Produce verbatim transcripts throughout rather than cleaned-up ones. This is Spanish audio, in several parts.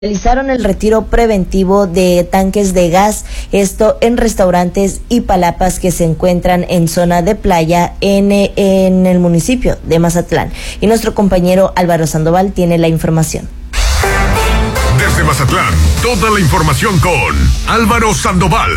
Realizaron el retiro preventivo de tanques de gas, esto en restaurantes y palapas que se encuentran en zona de playa en, en el municipio de Mazatlán. Y nuestro compañero Álvaro Sandoval tiene la información. Desde Mazatlán, toda la información con Álvaro Sandoval.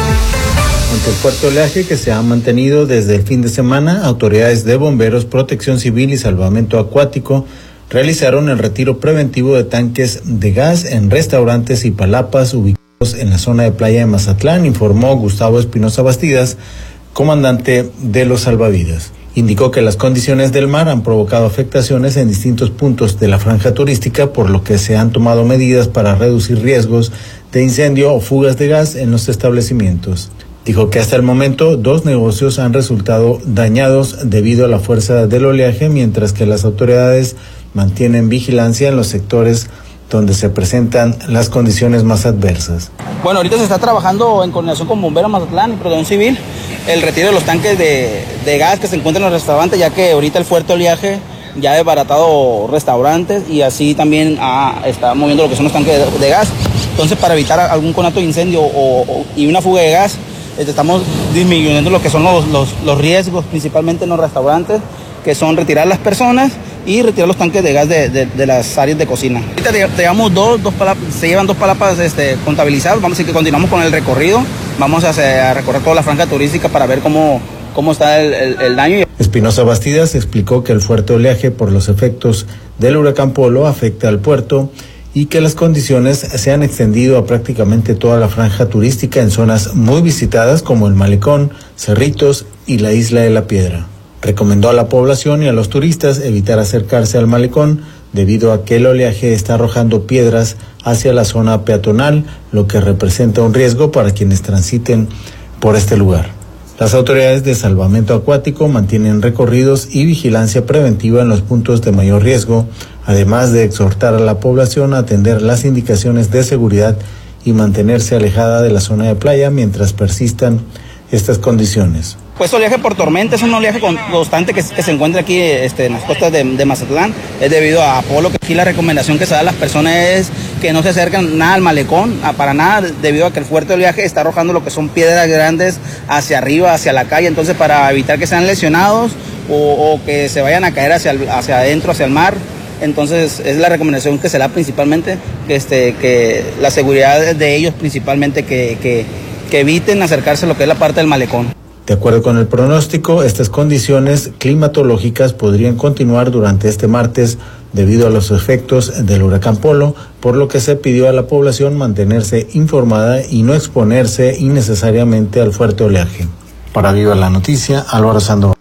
Ante el fuerte oleaje que se ha mantenido desde el fin de semana, autoridades de bomberos, protección civil y salvamento acuático realizaron el retiro preventivo de tanques de gas en restaurantes y palapas ubicados en la zona de playa de Mazatlán, informó Gustavo Espinosa Bastidas, comandante de los salvavidas. Indicó que las condiciones del mar han provocado afectaciones en distintos puntos de la franja turística, por lo que se han tomado medidas para reducir riesgos de incendio o fugas de gas en los establecimientos. Dijo que hasta el momento dos negocios han resultado dañados debido a la fuerza del oleaje, mientras que las autoridades mantienen vigilancia en los sectores donde se presentan las condiciones más adversas. Bueno, ahorita se está trabajando en coordinación con Bomberos Mazatlán y Protección Civil el retiro de los tanques de, de gas que se encuentran en los restaurantes, ya que ahorita el fuerte oleaje ya ha desbaratado restaurantes y así también ha, está moviendo lo que son los tanques de, de gas. Entonces, para evitar algún conato de incendio o, o, y una fuga de gas, estamos disminuyendo lo que son los, los, los riesgos, principalmente en los restaurantes, que son retirar las personas y retirar los tanques de gas de, de, de las áreas de cocina. Ahorita llevamos dos, dos palapas, se llevan dos palapas este, contabilizadas, vamos a decir que continuamos con el recorrido, vamos a, hacer, a recorrer toda la franja turística para ver cómo, cómo está el, el, el daño. Espinosa Bastidas explicó que el fuerte oleaje por los efectos del huracán Polo afecta al puerto y que las condiciones se han extendido a prácticamente toda la franja turística en zonas muy visitadas como el Malecón, Cerritos y la Isla de la Piedra. Recomendó a la población y a los turistas evitar acercarse al malecón debido a que el oleaje está arrojando piedras hacia la zona peatonal, lo que representa un riesgo para quienes transiten por este lugar. Las autoridades de salvamento acuático mantienen recorridos y vigilancia preventiva en los puntos de mayor riesgo, además de exhortar a la población a atender las indicaciones de seguridad y mantenerse alejada de la zona de playa mientras persistan estas condiciones. Pues oleaje por tormenta es un oleaje constante que, que se encuentra aquí este, en las costas de, de Mazatlán, es debido a Polo, que aquí la recomendación que se da a las personas es que no se acerquen nada al malecón, a, para nada, debido a que el fuerte oleaje está arrojando lo que son piedras grandes hacia arriba, hacia la calle, entonces para evitar que sean lesionados o, o que se vayan a caer hacia, el, hacia adentro, hacia el mar. Entonces es la recomendación que se da principalmente, que, este, que la seguridad de ellos principalmente, que, que, que eviten acercarse a lo que es la parte del malecón. De acuerdo con el pronóstico, estas condiciones climatológicas podrían continuar durante este martes debido a los efectos del huracán Polo, por lo que se pidió a la población mantenerse informada y no exponerse innecesariamente al fuerte oleaje. Para Viva la Noticia, Álvaro Sandoval.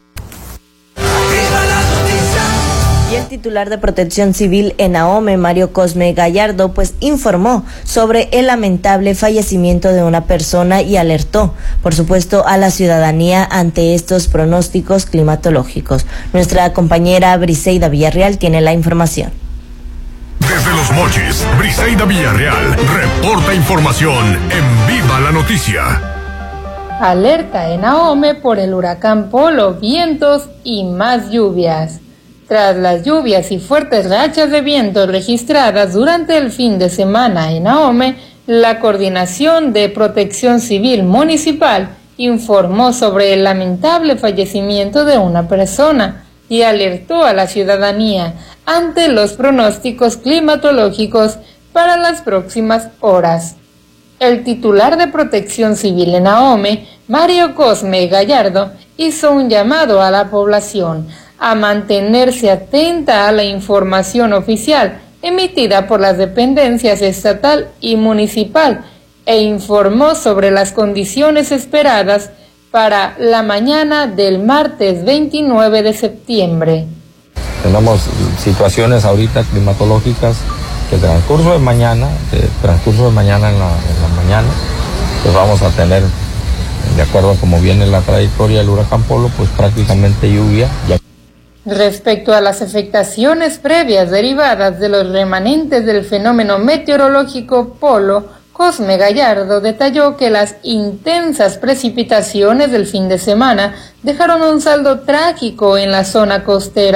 Titular de Protección Civil en Ahome, Mario Cosme Gallardo, pues informó sobre el lamentable fallecimiento de una persona y alertó, por supuesto, a la ciudadanía ante estos pronósticos climatológicos. Nuestra compañera Briseida Villarreal tiene la información. Desde Los Mochis, Briseida Villarreal reporta información en Viva la Noticia. Alerta en Ahome por el huracán Polo, vientos y más lluvias. Tras las lluvias y fuertes rachas de viento registradas durante el fin de semana en Ahome, la Coordinación de Protección Civil Municipal informó sobre el lamentable fallecimiento de una persona y alertó a la ciudadanía ante los pronósticos climatológicos para las próximas horas. El titular de Protección Civil en Ahome, Mario Cosme Gallardo, hizo un llamado a la población a mantenerse atenta a la información oficial emitida por las dependencias estatal y municipal e informó sobre las condiciones esperadas para la mañana del martes veintinueve de septiembre. Tenemos situaciones ahorita climatológicas que el transcurso de mañana, el transcurso de mañana en la, en la mañana, pues vamos a tener, de acuerdo a cómo viene la trayectoria del huracán Polo, pues prácticamente lluvia. Ya Respecto a las afectaciones previas derivadas de los remanentes del fenómeno meteorológico Polo, Cosme Gallardo detalló que las intensas precipitaciones del fin de semana dejaron un saldo trágico en la zona costera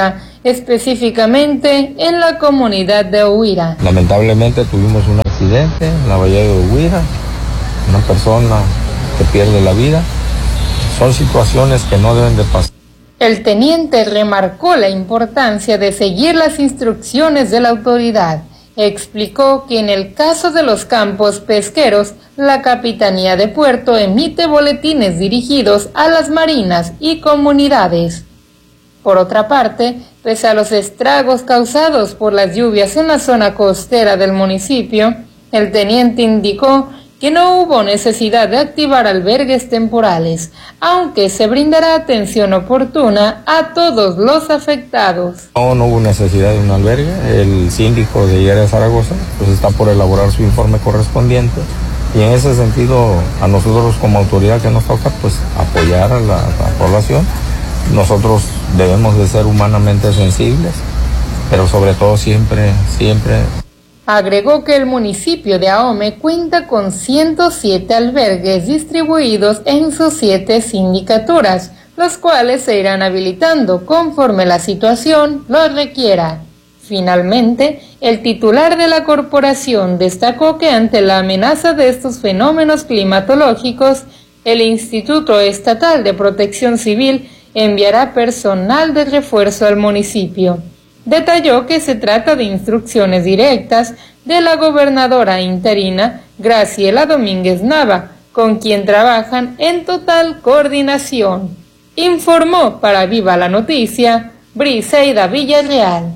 específicamente en la comunidad de Huira. Lamentablemente tuvimos un accidente en la bahía de Huira, una persona que pierde la vida. Son situaciones que no deben de pasar. El teniente remarcó la importancia de seguir las instrucciones de la autoridad. Explicó que en el caso de los campos pesqueros, la Capitanía de Puerto emite boletines dirigidos a las marinas y comunidades. Por otra parte, pese a los estragos causados por las lluvias en la zona costera del municipio, el teniente indicó que no hubo necesidad de activar albergues temporales, aunque se brindará atención oportuna a todos los afectados. No, no hubo necesidad de un albergue. El síndico de Higuera de Zaragoza pues está por elaborar su informe correspondiente y en ese sentido a nosotros como autoridad que nos toca pues apoyar a la, a la población. Nosotros debemos de ser humanamente sensibles, pero sobre todo siempre, siempre... Agregó que el municipio de Ahome cuenta con ciento siete albergues distribuidos en sus siete sindicaturas, los cuales se irán habilitando conforme la situación lo requiera. Finalmente, el titular de la corporación destacó que ante la amenaza de estos fenómenos climatológicos, el Instituto Estatal de Protección Civil enviará personal de refuerzo al municipio. Detalló que se trata de instrucciones directas de la gobernadora interina Graciela Domínguez Nava, con quien trabajan en total coordinación. Informó para Viva la Noticia, Briseida Villarreal.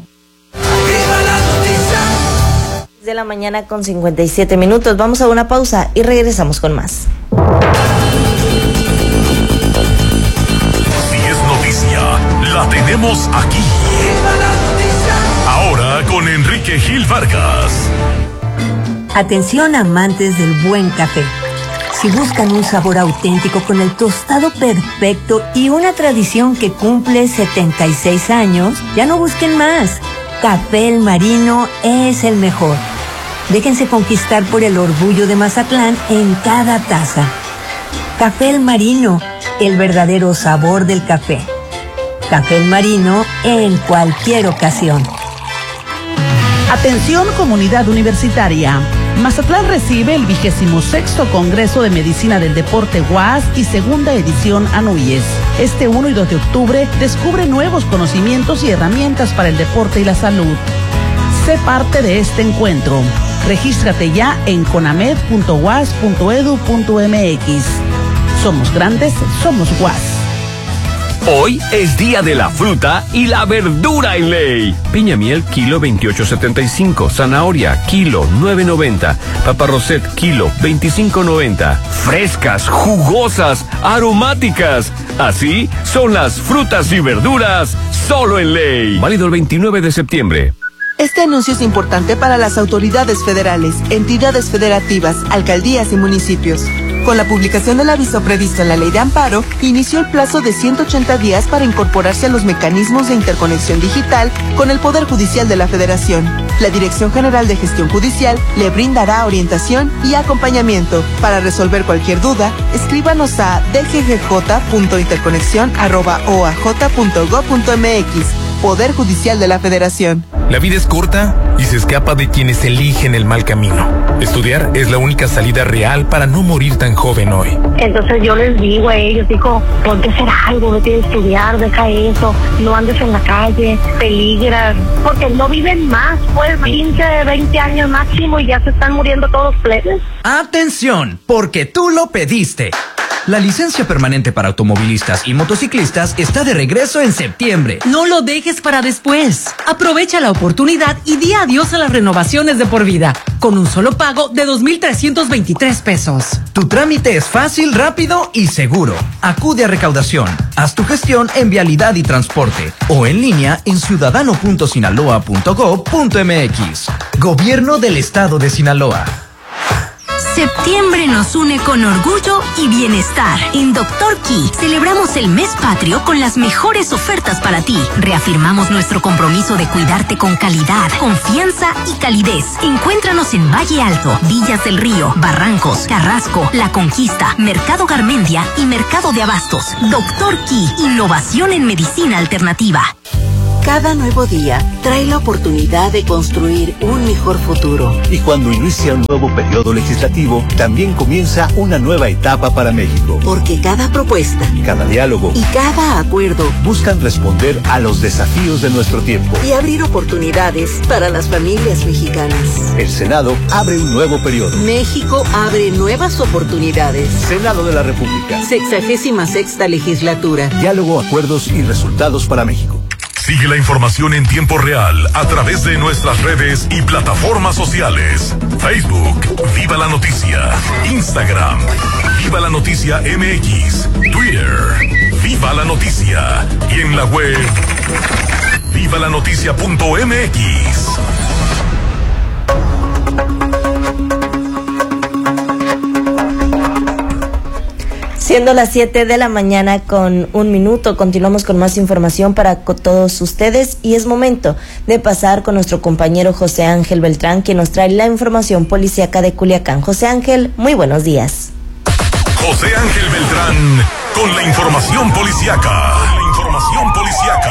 De la mañana con cincuenta y siete minutos. Vamos a una pausa y regresamos con más. Si es noticia, la tenemos aquí. Ahora con Enrique Gil Vargas. Atención amantes del buen café. Si buscan un sabor auténtico con el tostado perfecto y una tradición que cumple setenta y seis años, ya no busquen más. Café El Marino es el mejor. Déjense conquistar por el orgullo de Mazatlán en cada taza. Café El Marino, el verdadero sabor del café. Café El Marino en cualquier ocasión. Atención comunidad universitaria. Mazatlán recibe el vigésimo sexto Congreso de Medicina del Deporte U A S y segunda edición ANUYES. Este uno y dos de octubre descubre nuevos conocimientos y herramientas para el deporte y la salud. Sé parte de este encuentro. Regístrate ya en conamed punto u a s punto e d u punto m x. Somos grandes, somos U A S. Hoy es día de la fruta y la verdura en ley. Piña miel, kilo veintiocho setenta y cinco. Zanahoria, kilo nueve noventa. Papa Roset, kilo veinticinco noventa. Frescas, jugosas, aromáticas. Así son las frutas y verduras solo en ley. Válido el veintinueve de septiembre. Este anuncio es importante para las autoridades federales, entidades federativas, alcaldías y municipios. Con la publicación del aviso previsto en la Ley de Amparo, inició el plazo de ciento ochenta días para incorporarse a los mecanismos de interconexión digital con el Poder Judicial de la Federación. La Dirección General de Gestión Judicial le brindará orientación y acompañamiento. Para resolver cualquier duda, escríbanos a d g g j punto interconexión arroba o a j punto gob punto m x. Poder Judicial de la Federación. La vida es corta y se escapa de quienes eligen el mal camino. Estudiar es la única salida real para no morir tan joven hoy. Entonces yo les digo a ellos, digo, ponte a hacer algo, vete a estudiar, deja eso, no andes en la calle, peligras, porque no viven más, pues quince, veinte años máximo y ya se están muriendo todos plebes. ¡Atención! Porque tú lo pediste. La licencia permanente para automovilistas y motociclistas está de regreso en septiembre. No lo dejes para después. Aprovecha la oportunidad y di adiós a las renovaciones de por vida, con un solo pago de dos mil trescientos veintitrés pesos. Tu trámite es fácil, rápido y seguro. Acude a recaudación. Haz tu gestión en Vialidad y Transporte o en línea en ciudadano punto sinaloa punto gob punto m x. Gobierno del Estado de Sinaloa. Septiembre nos une con orgullo y bienestar. En Doctor Key celebramos el mes patrio con las mejores ofertas para ti. Reafirmamos nuestro compromiso de cuidarte con calidad, confianza y calidez. Encuéntranos en Valle Alto, Villas del Río, Barrancos, Carrasco, La Conquista, Mercado Garmendia y Mercado de Abastos. Doctor Key, innovación en medicina alternativa. Cada nuevo día trae la oportunidad de construir un mejor futuro. Y cuando inicia un nuevo periodo legislativo, también comienza una nueva etapa para México. Porque cada propuesta, cada diálogo y cada acuerdo buscan responder a los desafíos de nuestro tiempo y abrir oportunidades para las familias mexicanas. El Senado abre un nuevo periodo. México abre nuevas oportunidades. Senado de la República. Sexagésima sexta legislatura. Diálogo, acuerdos y resultados para México. Sigue la información en tiempo real a través de nuestras redes y plataformas sociales. Facebook, Viva la Noticia. Instagram, Viva la Noticia M X. Twitter, Viva la Noticia. Y en la web, viva la noticia punto m x. Siendo las siete de la mañana con un minuto, continuamos con más información para todos ustedes y es momento de pasar con nuestro compañero José Ángel Beltrán, que nos trae la información policíaca de Culiacán. José Ángel, muy buenos días. José Ángel Beltrán con la información policíaca. La información policíaca.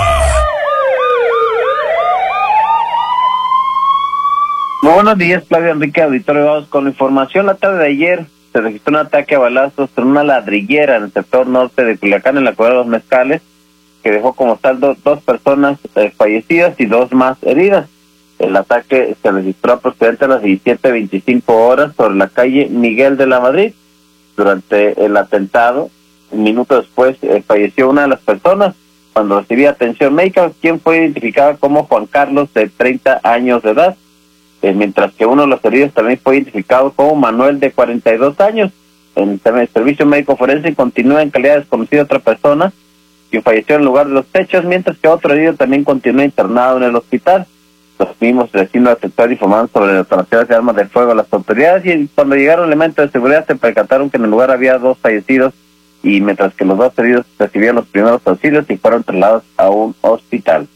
Muy buenos días, Claudia Enrique Auditorio. Vamos con la información. La tarde de ayer se registró un ataque a balazos en una ladrillera en el sector norte de Culiacán, en la Cueva de los Mezcales, que dejó como saldo dos personas eh, fallecidas y dos más heridas. El ataque se registró aproximadamente a las diecisiete veinticinco horas sobre la calle Miguel de la Madrid. Durante el atentado, un minuto después, eh, falleció una de las personas cuando recibía atención médica, quien fue identificada como Juan Carlos, de treinta años de edad. Eh, mientras que uno de los heridos también fue identificado como Manuel, de cuarenta y dos años. En el servicio médico forense continúa en calidad de desconocida otra persona, quien falleció en el lugar de los hechos, mientras que otro herido también continúa internado en el hospital. Los mismos vecinos del sector informaron sobre las detonaciones de armas de fuego a las autoridades, y cuando llegaron elementos de seguridad se percataron que en el lugar había dos fallecidos, y mientras que los dos heridos recibieron los primeros auxilios y fueron trasladados a un hospital.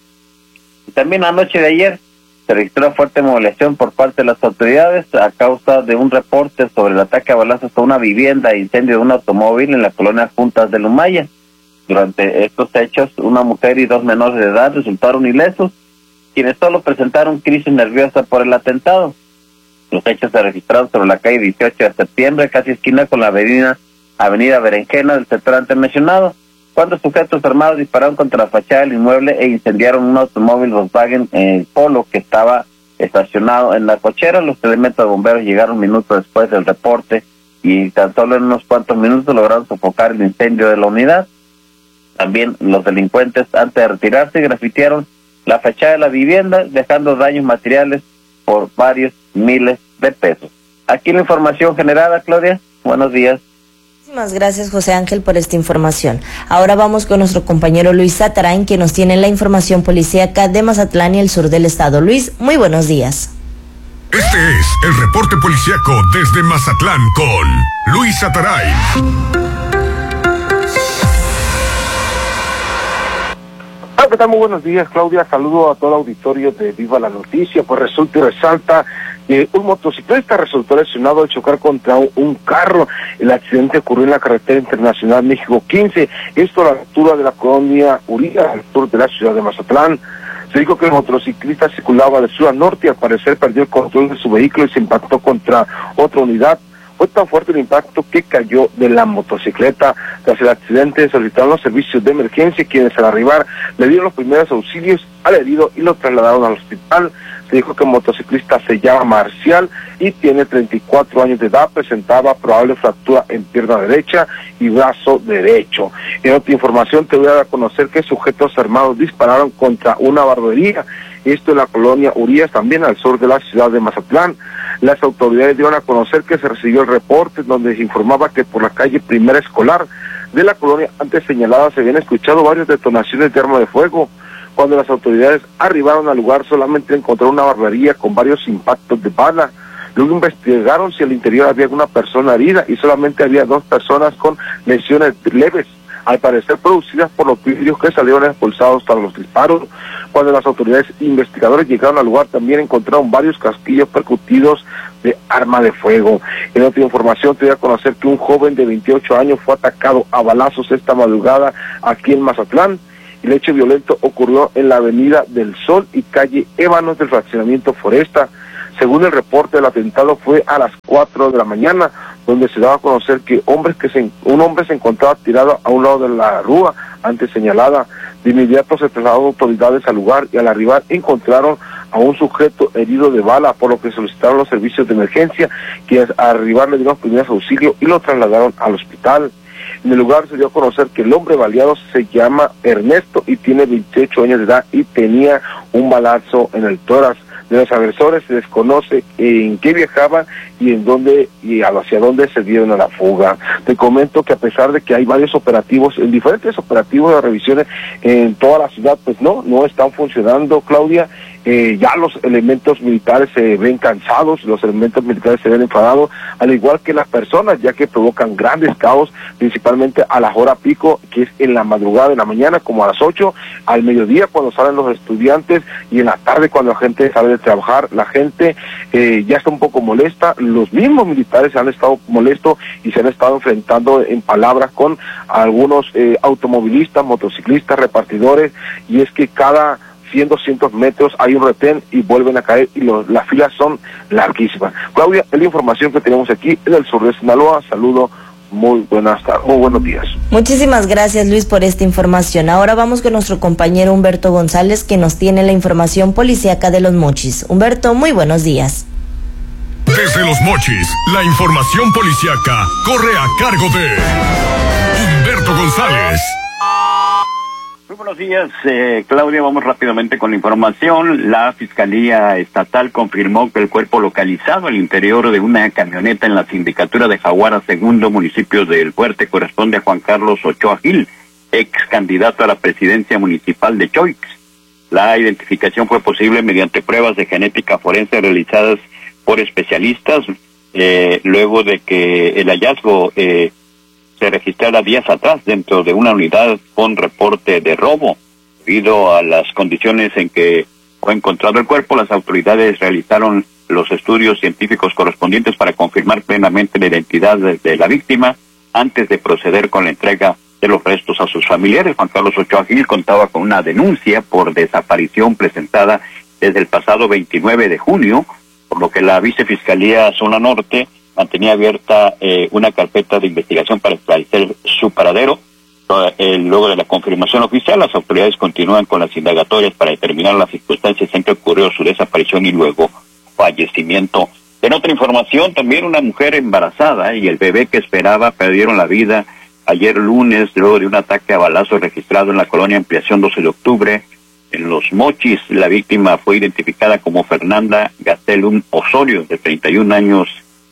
Y también anoche de ayer se registró una fuerte movilización por parte de las autoridades a causa de un reporte sobre el ataque a balazos a una vivienda e incendio de un automóvil en la colonia Juntas de Lumaya. Durante estos hechos, una mujer y dos menores de edad resultaron ilesos, quienes solo presentaron crisis nerviosa por el atentado. Los hechos se registraron sobre la calle dieciocho de septiembre, casi esquina con la avenida, avenida Berenjena del sector antes mencionado, cuando sujetos armados dispararon contra la fachada del inmueble e incendiaron un automóvil Volkswagen eh, Polo que estaba estacionado en la cochera. Los elementos de bomberos llegaron minutos después del reporte y tan solo en unos cuantos minutos lograron sofocar el incendio de la unidad. También los delincuentes, antes de retirarse, grafitearon la fachada de la vivienda, dejando daños materiales por varios miles de pesos. Aquí la información generada, Claudia. Buenos días. Muchísimas gracias, José Ángel, por esta información. Ahora vamos con nuestro compañero Luis Satarain, que nos tiene la información policíaca de Mazatlán y el sur del estado. Luis, muy buenos días. Este es el reporte policíaco desde Mazatlán con Luis Satarain. Hola, ¿qué tal? Muy buenos días, Claudia. Saludo a todo el auditorio de Viva la Noticia. Pues resulta y resalta que un motociclista resultó lesionado al chocar contra un, un carro. El accidente ocurrió en la carretera internacional México quince, esto a la altura de la colonia Uría, al sur de la ciudad de Mazatlán. Se dijo que el motociclista circulaba de sur a norte y al parecer perdió el control de su vehículo y se impactó contra otra unidad. Fue tan fuerte el impacto que cayó de la motocicleta. Tras el accidente solicitaron los servicios de emergencia, quienes al arribar le dieron los primeros auxilios al herido y lo trasladaron al hospital. Se dijo que el motociclista se llama Marcial y tiene treinta y cuatro años de edad, presentaba probable fractura en pierna derecha y brazo derecho. En otra información te voy a dar a conocer que sujetos armados dispararon contra una barbería, esto en la colonia Urías, también al sur de la ciudad de Mazatlán. Las autoridades dieron a conocer que se recibió el reporte donde se informaba que por la calle Primera Escolar de la colonia antes señalada se habían escuchado varias detonaciones de arma de fuego. Cuando las autoridades arribaron al lugar solamente encontraron una barbería con varios impactos de bala. Luego investigaron si al interior había alguna persona herida y solamente había dos personas con lesiones leves, al parecer producidas por los vidrios que salieron expulsados tras los disparos. Cuando las autoridades investigadores llegaron al lugar también encontraron varios casquillos percutidos de arma de fuego. En otra información te voy a conocer que un joven de veintiocho años fue atacado a balazos esta madrugada aquí en Mazatlán. El hecho violento ocurrió en la avenida del Sol y calle Ébanos del fraccionamiento Foresta. Según el reporte, el atentado fue a las cuatro de la mañana, donde se daba a conocer que hombres que se, un hombre se encontraba tirado a un lado de la rúa antes señalada. De inmediato se trasladaron autoridades al lugar y al arribar encontraron a un sujeto herido de bala, por lo que solicitaron los servicios de emergencia, que al arribar le dieron primeros auxilios y lo trasladaron al hospital. En el lugar se dio a conocer que el hombre baleado se llama Ernesto y tiene veintiocho años de edad y tenía un balazo en el tórax. De los agresores se desconoce en qué viajaban y en dónde y hacia dónde se dieron a la fuga. Te comento que a pesar de que hay varios operativos, en diferentes operativos de revisiones en toda la ciudad, pues no, no están funcionando, Claudia. Eh, ya los elementos militares se ven cansados, los elementos militares se ven enfadados, al igual que las personas, ya que provocan grandes caos, principalmente a la hora pico, que es en la madrugada de la mañana, como a las ocho, al mediodía cuando salen los estudiantes, y en la tarde cuando la gente sale de trabajar. La gente eh, ya está un poco molesta, los mismos militares han estado molestos y se han estado enfrentando en palabras con algunos eh, automovilistas, motociclistas, repartidores, y es que cada cien, doscientos metros hay un retén y vuelven a caer y los, las filas son larguísimas. Claudia, es la información que tenemos aquí en el sur de Sinaloa. Saludo, muy buenas tardes, muy buenos días. Muchísimas gracias, Luis, por esta información. Ahora vamos con nuestro compañero Humberto González, que nos tiene la información policíaca de Los Mochis. Humberto, muy buenos días. Desde Los Mochis, la información policíaca corre a cargo de Humberto González. Muy buenos días, eh, Claudia. Vamos rápidamente con la información. La Fiscalía Estatal confirmó que el cuerpo localizado al interior de una camioneta en la sindicatura de Jaguara Segundo, municipio de El Fuerte, corresponde a Juan Carlos Ochoa Gil, ex candidato a la presidencia municipal de Choix. La identificación fue posible mediante pruebas de genética forense realizadas por especialistas, eh, luego de que el hallazgo eh, se registrara días atrás dentro de una unidad con reporte de robo. Debido a las condiciones en que fue encontrado el cuerpo, las autoridades realizaron los estudios científicos correspondientes para confirmar plenamente la identidad de, de la víctima antes de proceder con la entrega de los restos a sus familiares. Juan Carlos Ochoa Gil contaba con una denuncia por desaparición presentada desde el pasado veintinueve de junio, por lo que la Vicefiscalía Zona Norte mantenía abierta eh, una carpeta de investigación para esclarecer su paradero. Eh, luego de la confirmación oficial, las autoridades continúan con las indagatorias para determinar las circunstancias en que ocurrió su desaparición y luego fallecimiento. En otra información, también una mujer embarazada y el bebé que esperaba perdieron la vida ayer lunes luego de un ataque a balazos registrado en la colonia Ampliación doce de octubre en Los Mochis. La víctima fue identificada como Fernanda Gastelum Osorio, de treinta y un años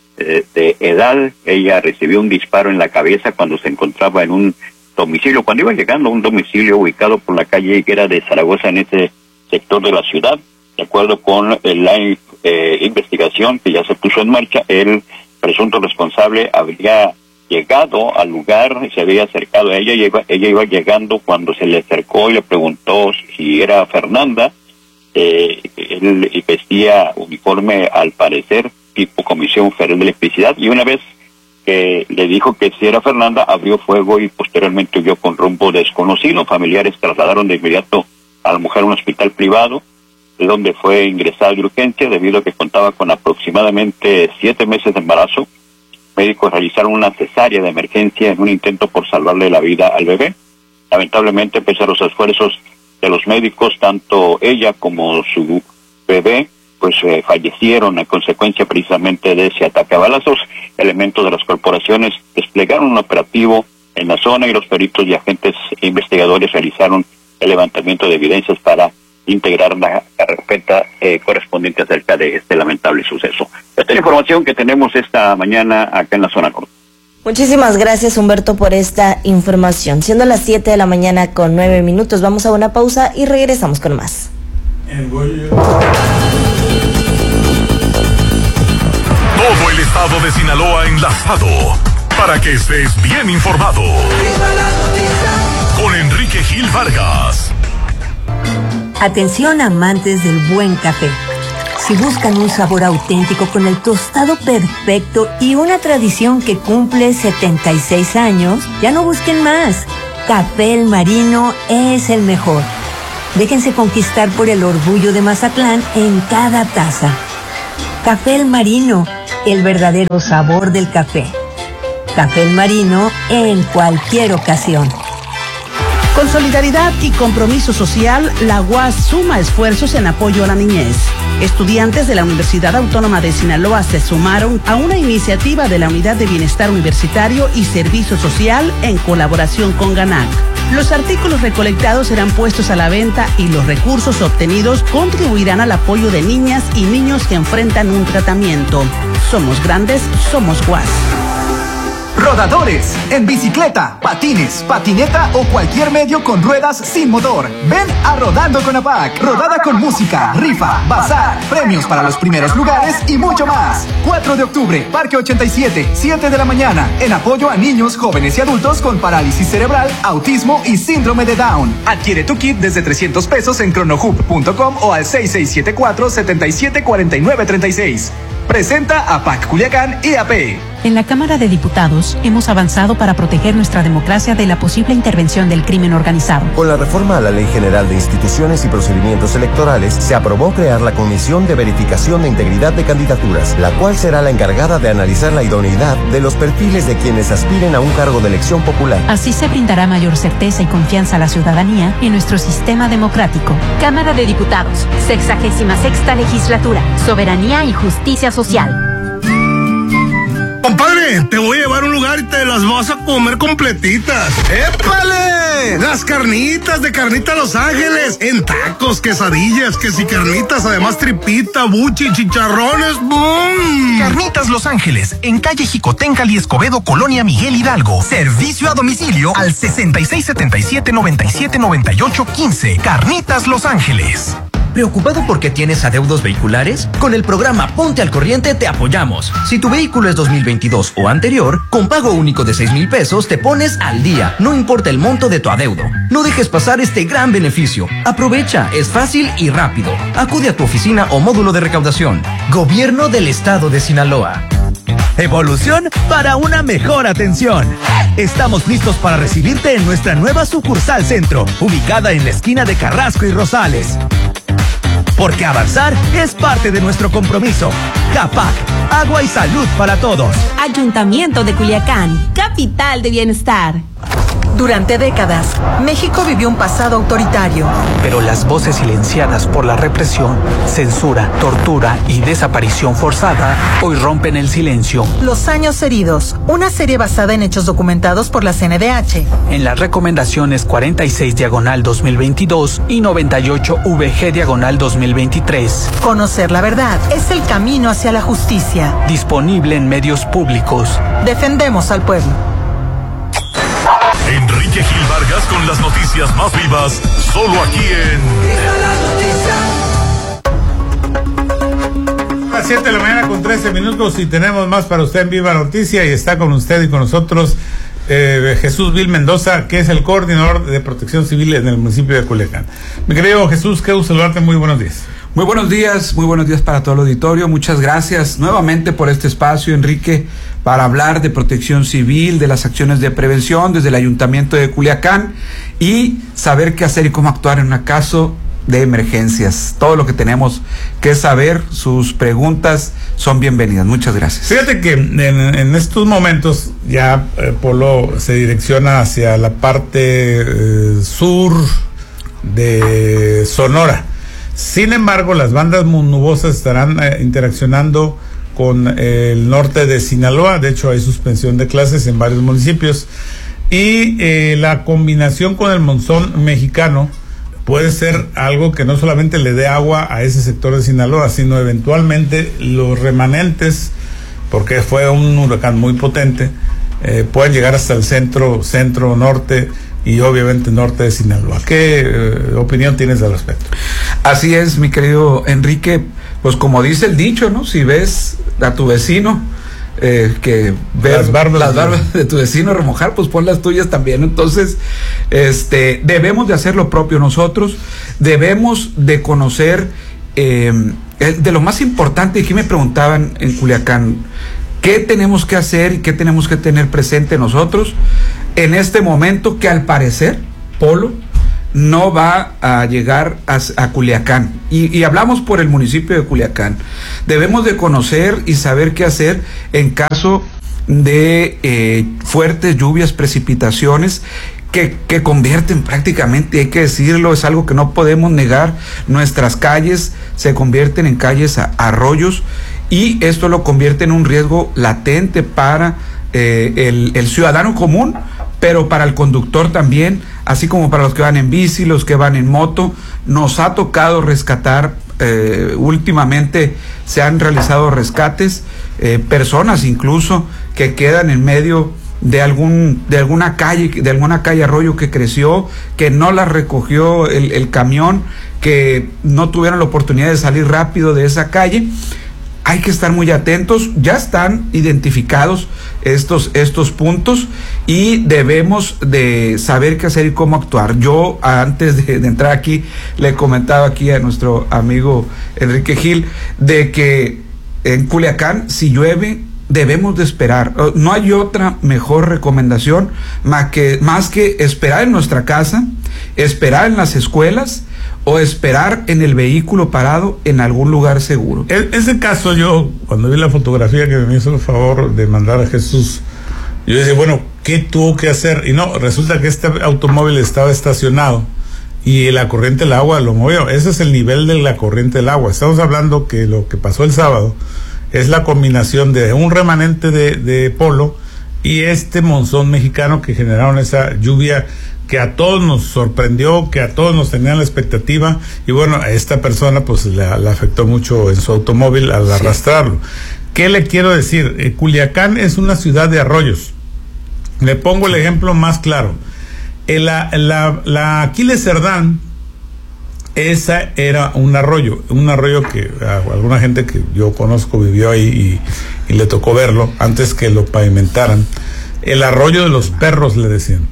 de edad. Ella recibió un disparo en la cabeza cuando se encontraba en un domicilio, cuando iba llegando a un domicilio ubicado por la calle Higuera de Zaragoza en ese sector de la ciudad. De acuerdo con la eh, investigación que ya se puso en marcha, el presunto responsable habría llegado al lugar y se había acercado a ella. Ella iba, ella iba llegando cuando se le acercó y le preguntó si era Fernanda. Eh, él vestía uniforme, al parecer tipo Comisión Federal de Electricidad, y una vez que le dijo que si era Fernanda, abrió fuego y posteriormente huyó con rumbo desconocido. Familiares trasladaron de inmediato a la mujer a un hospital privado, donde fue ingresada de urgencia debido a que contaba con aproximadamente siete meses de embarazo. Médicos realizaron una cesárea de emergencia en un intento por salvarle la vida al bebé. Lamentablemente, pese a los esfuerzos de los médicos, tanto ella como su bebé pues eh, fallecieron a consecuencia precisamente de ese ataque a balazos. Elementos de las corporaciones desplegaron un operativo en la zona y los peritos y agentes investigadores realizaron el levantamiento de evidencias para integrar la carpeta eh, correspondiente acerca de este lamentable suceso. Esta es la información que tenemos esta mañana acá en la zona norte. Muchísimas gracias, Humberto, por esta información. Siendo las siete de la mañana con nueve minutos, vamos a una pausa y regresamos con más. Todo el estado de Sinaloa enlazado para que estés bien informado. Con Enrique Gil Vargas. Atención, amantes del buen café. Si buscan un sabor auténtico con el tostado perfecto y una tradición que cumple setenta y seis años, ya no busquen más. Café El Marino es el mejor. Déjense conquistar por el orgullo de Mazatlán en cada taza. Café El Marino, el verdadero sabor del café. Café El Marino en cualquier ocasión. Con solidaridad y compromiso social, la U A S suma esfuerzos en apoyo a la niñez. Estudiantes de la Universidad Autónoma de Sinaloa se sumaron a una iniciativa de la Unidad de Bienestar Universitario y Servicio Social en colaboración con GANAC. Los artículos recolectados serán puestos a la venta y los recursos obtenidos contribuirán al apoyo de niñas y niños que enfrentan un tratamiento. Somos grandes, somos U A S. Rodadores, en bicicleta, patines, patineta o cualquier medio con ruedas sin motor. Ven a Rodando con APAC. Rodada con música, rifa, bazar, premios para los primeros lugares y mucho más. cuatro de octubre, Parque ochenta y siete, siete de la mañana, en apoyo a niños, jóvenes y adultos con parálisis cerebral, autismo y síndrome de Down. Adquiere tu kit desde trescientos pesos en cronohub punto com o al seis seis siete cuatro, siete siete cuatro nueve tres seis. Presenta APAC Culiacán y A P. En la Cámara de Diputados hemos avanzado para proteger nuestra democracia de la posible intervención del crimen organizado. Con la reforma a la Ley General de Instituciones y Procedimientos Electorales, se aprobó crear la Comisión de Verificación de Integridad de Candidaturas, la cual será la encargada de analizar la idoneidad de los perfiles de quienes aspiren a un cargo de elección popular. Así se brindará mayor certeza y confianza a la ciudadanía en nuestro sistema democrático. Cámara de Diputados, sexagésima sexta legislatura, soberanía y justicia social. Compadre, te voy a llevar a un lugar y te las vas a comer completitas. ¡Épale! Las carnitas de Carnita Los Ángeles. En tacos, quesadillas, que si carnitas, además tripita, buchi, chicharrones. ¡Bum! Carnitas Los Ángeles, en calle Jicotencal y Escobedo, Colonia Miguel Hidalgo. Servicio a domicilio al sesenta y seis setenta y siete noventa y siete noventa y ocho quince. Carnitas Los Ángeles. ¿Preocupado porque tienes adeudos vehiculares? Con el programa Ponte al Corriente te apoyamos. Si tu vehículo es dos mil veintidós o anterior, con pago único de seis mil pesos te pones al día, no importa el monto de tu adeudo. No dejes pasar este gran beneficio. Aprovecha, es fácil y rápido. Acude a tu oficina o módulo de recaudación. Gobierno del Estado de Sinaloa. Evolución para una mejor atención. Estamos listos para recibirte en nuestra nueva sucursal centro, ubicada en la esquina de Carrasco y Rosales. Porque avanzar es parte de nuestro compromiso. CAPAC, agua y salud para todos. Ayuntamiento de Culiacán, capital de bienestar. Durante décadas, México vivió un pasado autoritario. Pero las voces silenciadas por la represión, censura, tortura y desaparición forzada hoy rompen el silencio. Los años heridos, una serie basada en hechos documentados por la C N D H. En las recomendaciones cuarenta y seis diagonal dos mil veintidós y noventa y ocho V G diagonal dos mil veintitrés. Conocer la verdad es el camino hacia la justicia. Disponible en medios públicos. Defendemos al pueblo. Enrique Gil Vargas con las noticias más vivas, solo aquí en... A las siete de la mañana con trece minutos y tenemos más para usted en Viva la Noticia y está con usted y con nosotros eh, Jesús Vil Mendoza, que es el coordinador de Protección Civil en el municipio de Culiacán. Mi querido Jesús, qué gusto saludarte, muy buenos días. Muy buenos días, muy buenos días para todo el auditorio. Muchas gracias nuevamente por este espacio, Enrique, para hablar de protección civil, de las acciones de prevención desde el Ayuntamiento de Culiacán y saber qué hacer y cómo actuar en un caso de emergencias. Todo lo que tenemos que saber, sus preguntas son bienvenidas. Muchas gracias. Fíjate que en, en estos momentos ya eh, Polo se direcciona hacia la parte eh, sur de Sonora. Sin embargo, las bandas nubosas estarán eh, interaccionando con eh, el norte de Sinaloa. De hecho, hay suspensión de clases en varios municipios. Y eh, la combinación con el monzón mexicano puede ser algo que no solamente le dé agua a ese sector de Sinaloa, sino eventualmente los remanentes, porque fue un huracán muy potente, eh, pueden llegar hasta el centro, centro, norte y obviamente norte de Sinaloa. ¿Qué eh, opinión tienes al respecto? Así es, mi querido Enrique, pues como dice el dicho, ¿no? Si ves a tu vecino eh, que ver las barbas, las barbas de tu vecino remojar, pues pon las tuyas también. Entonces, este, debemos de hacer lo propio nosotros, debemos de conocer eh, de lo más importante. Aquí me preguntaban en Culiacán, ¿Qué tenemos que hacer y qué tenemos que tener presente nosotros en este momento que al parecer, Polo, no va a llegar a, a Culiacán? Y, y hablamos por el municipio de Culiacán. Debemos de conocer y saber qué hacer en caso de eh, fuertes lluvias, precipitaciones, que, que convierten prácticamente, hay que decirlo, es algo que no podemos negar, nuestras calles se convierten en calles a, arroyos, y esto lo convierte en un riesgo latente para eh, el, el ciudadano común, pero para el conductor también, así como para los que van en bici, los que van en moto. Nos ha tocado rescatar, eh, últimamente se han realizado rescates, eh, personas incluso que quedan en medio de algún de alguna calle, de alguna calle arroyo que creció, que no la recogió el, el camión, que no tuvieron la oportunidad de salir rápido de esa calle. Hay que estar muy atentos, ya están identificados estos, estos puntos y debemos de saber qué hacer y cómo actuar. Yo, antes de, de entrar aquí, le comentaba aquí a nuestro amigo Enrique Gil de que en Culiacán, si llueve, debemos de esperar. No hay otra mejor recomendación más que, más que esperar en nuestra casa, esperar en las escuelas o esperar en el vehículo parado en algún lugar seguro. En ese caso, yo, cuando vi la fotografía que me hizo el favor de mandar a Jesús, yo decía, bueno, ¿qué tuvo que hacer? Y no, resulta que este automóvil estaba estacionado y la corriente del agua lo movió. Ese es el nivel de la corriente del agua. Estamos hablando que lo que pasó el sábado es la combinación de un remanente de, de Polo y este monzón mexicano que generaron esa lluvia que a todos nos sorprendió, que a todos nos tenían la expectativa, y bueno, a esta persona pues le, le afectó mucho en su automóvil al arrastrarlo. ¿Qué le quiero decir? Eh, Culiacán es una ciudad de arroyos. Le pongo el ejemplo más claro. En la, la, la Aquiles Cerdán, esa era un arroyo, un arroyo que a alguna gente que yo conozco vivió ahí y, y le tocó verlo antes que lo pavimentaran. El arroyo de los perros, le decían.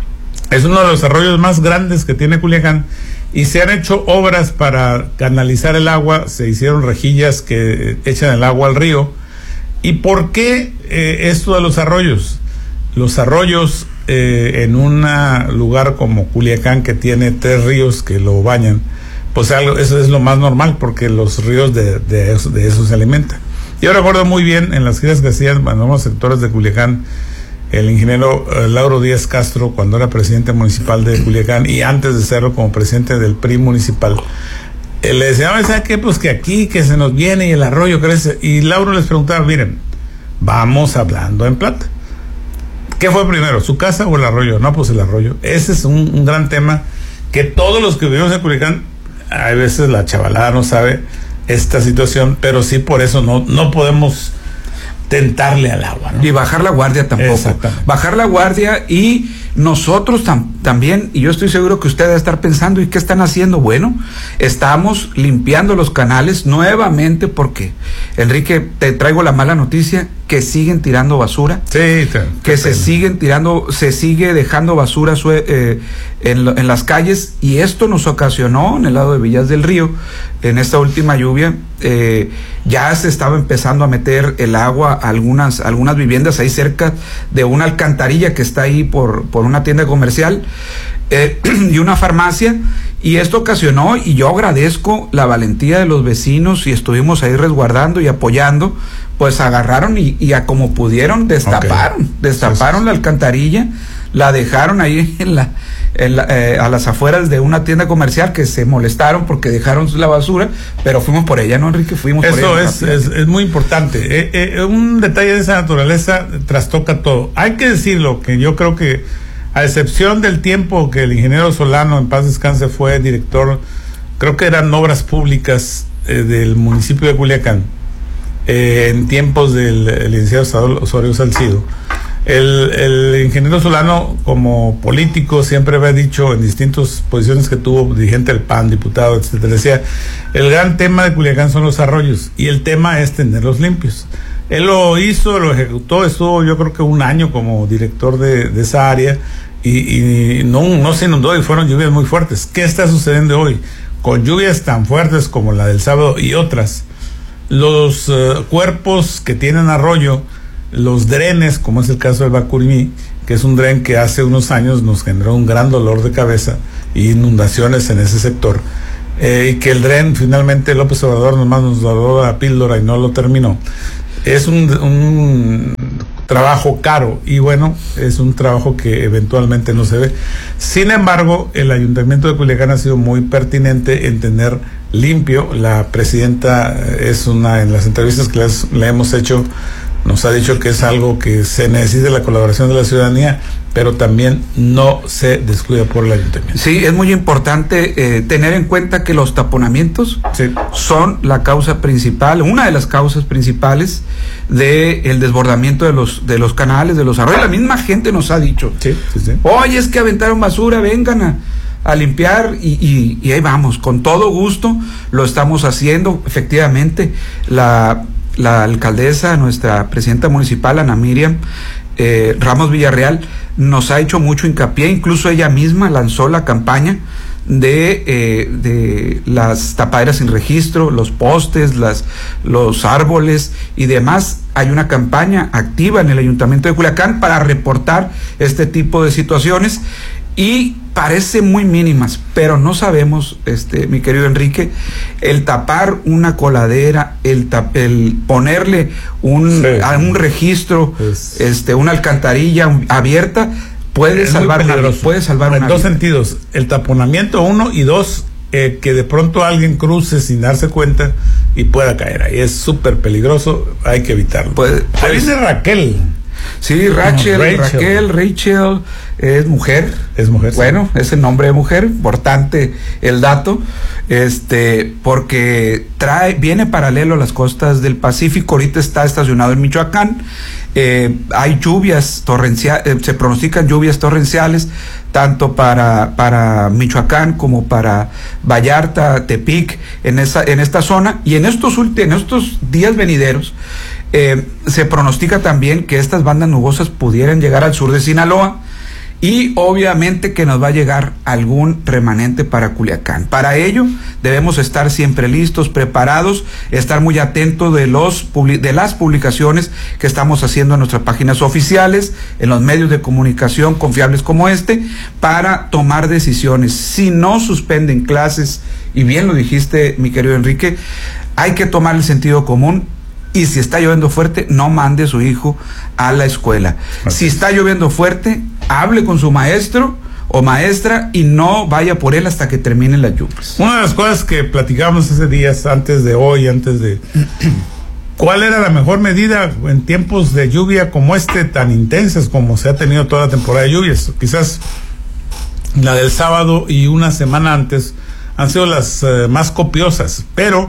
Es uno de los arroyos más grandes que tiene Culiacán y se han hecho obras para canalizar el agua, se hicieron rejillas que echan el agua al río. ¿Y por qué eh, esto de los arroyos? Los arroyos eh, en un lugar como Culiacán, que tiene tres ríos que lo bañan, pues algo, eso es lo más normal, porque los ríos de, de, eso, de eso se alimentan. Yo recuerdo muy bien en las giras que hacían en algunos sectores de Culiacán, el ingeniero eh, Lauro Díaz Castro, cuando era presidente municipal de Culiacán y antes de serlo como presidente del P R I municipal, eh, le decía, ¿sabes qué? Pues que aquí, que se nos viene y el arroyo crece. Y Lauro les preguntaba, miren, vamos hablando en plata. ¿Qué fue primero, su casa o el arroyo? No, pues el arroyo. Ese es un, un gran tema que todos los que vivimos en Culiacán, a veces la chavalada no sabe esta situación, pero sí por eso no, no podemos tentarle al agua, ¿no? Y bajar la guardia tampoco. Bajar la guardia, y nosotros tam también, y yo estoy seguro que usted debe estar pensando, ¿y qué están haciendo? Bueno, estamos limpiando los canales nuevamente porque, Enrique, te traigo la mala noticia, que siguen tirando basura. Sí, te, que te se pena. siguen tirando, se sigue dejando basura eh, en, en las calles, y esto nos ocasionó en el lado de Villas del Río, en esta última lluvia, eh, ya se estaba empezando a meter el agua a algunas, algunas viviendas ahí cerca de una alcantarilla que está ahí por, por una tienda comercial eh, y una farmacia, y esto ocasionó, y yo agradezco la valentía de los vecinos, y estuvimos ahí resguardando y apoyando, pues agarraron y, y a como pudieron destaparon, okay. destaparon sí, sí. la alcantarilla, la dejaron ahí en la, en la eh, a las afueras de una tienda comercial, que se molestaron porque dejaron la basura, pero fuimos por ella, ¿no, Enrique? Fuimos Eso por ella. Eso es, es, es muy importante. Eh, eh, un detalle de esa naturaleza trastoca todo. Hay que decirlo, que yo creo que, a excepción del tiempo que el ingeniero Solano, en paz descanse, fue director, creo que eran obras públicas eh, del municipio de Culiacán, eh, en tiempos del el licenciado Osorio Salcido. El, el ingeniero Solano, como político, siempre había dicho en distintas posiciones que tuvo, dirigente del P A N, diputado, etcétera, decía, el gran tema de Culiacán son los arroyos, y el tema es tenerlos limpios. Él lo hizo, lo ejecutó, estuvo yo creo que un año como director de, de esa área, y, y no, no se inundó, y fueron lluvias muy fuertes. ¿Qué está sucediendo hoy? Con lluvias tan fuertes como la del sábado y otras, los uh, cuerpos que tienen arroyo los drenes, como es el caso del Bacurimí, que es un dren que hace unos años nos generó un gran dolor de cabeza y inundaciones en ese sector, eh, y que el dren finalmente López Obrador nomás nos dio la píldora y no lo terminó. Es un, un trabajo caro y bueno, es un trabajo que eventualmente no se ve. Sin embargo, el Ayuntamiento de Culiacán ha sido muy pertinente en tener limpio. La presidenta es una, en las entrevistas que les, le hemos hecho, nos ha dicho que es algo que se necesita la colaboración de la ciudadanía, pero también no se descuida por el ayuntamiento. Sí, es muy importante eh, tener en cuenta que los taponamientos sí. son la causa principal, una de las causas principales del desbordamiento de los de los canales, de los arroyos. La misma gente nos ha dicho, sí, sí, sí. oye, es que aventaron basura, vengan a, a limpiar y, y, y ahí vamos, con todo gusto lo estamos haciendo. Efectivamente, la, la alcaldesa, nuestra presidenta municipal, Ana Miriam Eh, Ramos Villarreal, nos ha hecho mucho hincapié, incluso ella misma lanzó la campaña de, eh, de las tapaderas sin registro, los postes, las, los árboles y demás. Hay una campaña activa en el Ayuntamiento de Culiacán para reportar este tipo de situaciones y parece muy mínimas, pero no sabemos, este, mi querido Enrique, el tapar una coladera, el, tap, el ponerle un, sí. a un registro, es, este, una alcantarilla abierta, puede salvar una, puede salvar una en dos vida. Sentidos, el taponamiento uno y dos, eh, que de pronto alguien cruce sin darse cuenta y pueda caer ahí, es súper peligroso, hay que evitarlo. Puede, ahí viene Raquel. Sí, Rachel, Rachel, Raquel, Rachel, es mujer. Es mujer. Bueno, sí. Es el nombre de mujer, importante el dato, este, porque trae, viene paralelo a las costas del Pacífico, ahorita está estacionado en Michoacán, eh, hay lluvias torrenciales, eh, se pronostican lluvias torrenciales, tanto para, para Michoacán como para Vallarta, Tepic, en esa, en esta zona, y en estos últimos, en estos días venideros, Eh, se pronostica también que estas bandas nubosas pudieran llegar al sur de Sinaloa y obviamente que nos va a llegar algún remanente para Culiacán. Para ello debemos estar siempre listos, preparados, estar muy atentos de los de las publicaciones que estamos haciendo en nuestras páginas oficiales, en los medios de comunicación confiables como este, para tomar decisiones. Si no suspenden clases, y bien lo dijiste, mi querido Enrique, hay que tomar el sentido común. Y si está lloviendo fuerte, no mande a su hijo a la escuela. Así si está lloviendo fuerte, hable con su maestro o maestra y no vaya por él hasta que terminen las lluvias. Una de las cosas que platicábamos hace días, antes de hoy, antes de... ¿Cuál era la mejor medida en tiempos de lluvia como este, tan intensas como se ha tenido toda la temporada de lluvias? Quizás la del sábado y una semana antes han sido las uh, más copiosas, pero...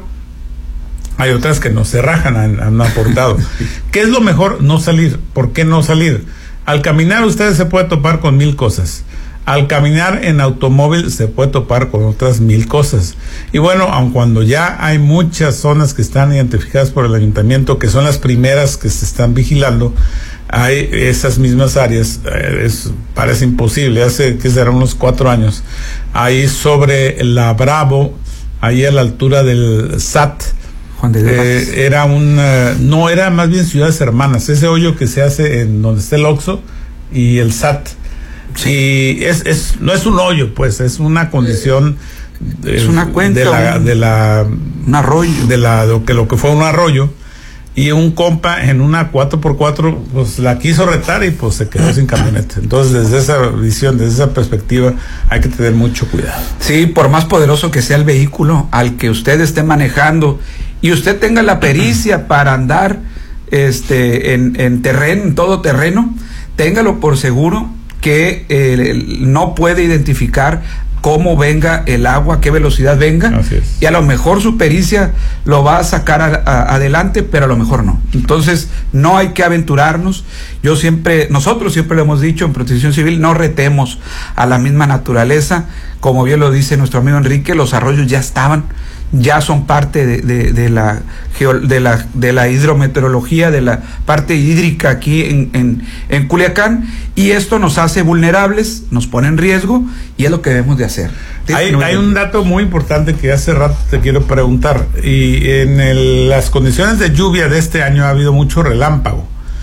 hay otras que no se rajan, han, han aportado. ¿Qué es lo mejor? No salir. ¿Por qué no salir? Al caminar usted se puede topar con mil cosas. Al caminar en automóvil se puede topar con otras mil cosas. Y bueno, aun cuando ya hay muchas zonas que están identificadas por el ayuntamiento, que son las primeras que se están vigilando, hay esas mismas áreas, eh, es, parece imposible. Hace que serán unos cuatro años, ahí sobre la Bravo, ahí a la altura del S A T, Juan de eh, era un, uh, no, era más bien ciudades hermanas, ese hoyo que se hace en donde está el Oxxo y el S A T. Sí. Y es, es, no es un hoyo, pues, es una condición, es eh, una cuenca, de la, de la, un arroyo, de la, de lo que, lo que fue un arroyo, y un compa en una cuatro por cuatro, pues la quiso retar y pues se quedó sin camioneta. Entonces, desde esa visión, desde esa perspectiva, hay que tener mucho cuidado. Sí, por más poderoso que sea el vehículo al que usted esté manejando y usted tenga la pericia para andar este en, en terreno, en todo terreno, téngalo por seguro que eh, no puede identificar cómo venga el agua, qué velocidad venga, y a lo mejor su pericia lo va a sacar a, a, adelante, pero a lo mejor no. Entonces no hay que aventurarnos. Yo siempre, nosotros siempre lo hemos dicho en Protección Civil, no retemos a la misma naturaleza. Como bien lo dice nuestro amigo Enrique, los arroyos ya estaban, ya son parte de, de, de la geo, de la de la hidrometeorología, de la parte hídrica aquí en, en, en Culiacán, y esto nos hace vulnerables, nos pone en riesgo, y es lo que debemos de hacer. Hay, hay un dato muy importante que hace rato te quiero preguntar, y en el, las condiciones de lluvia de este año ha habido mucho relámpago.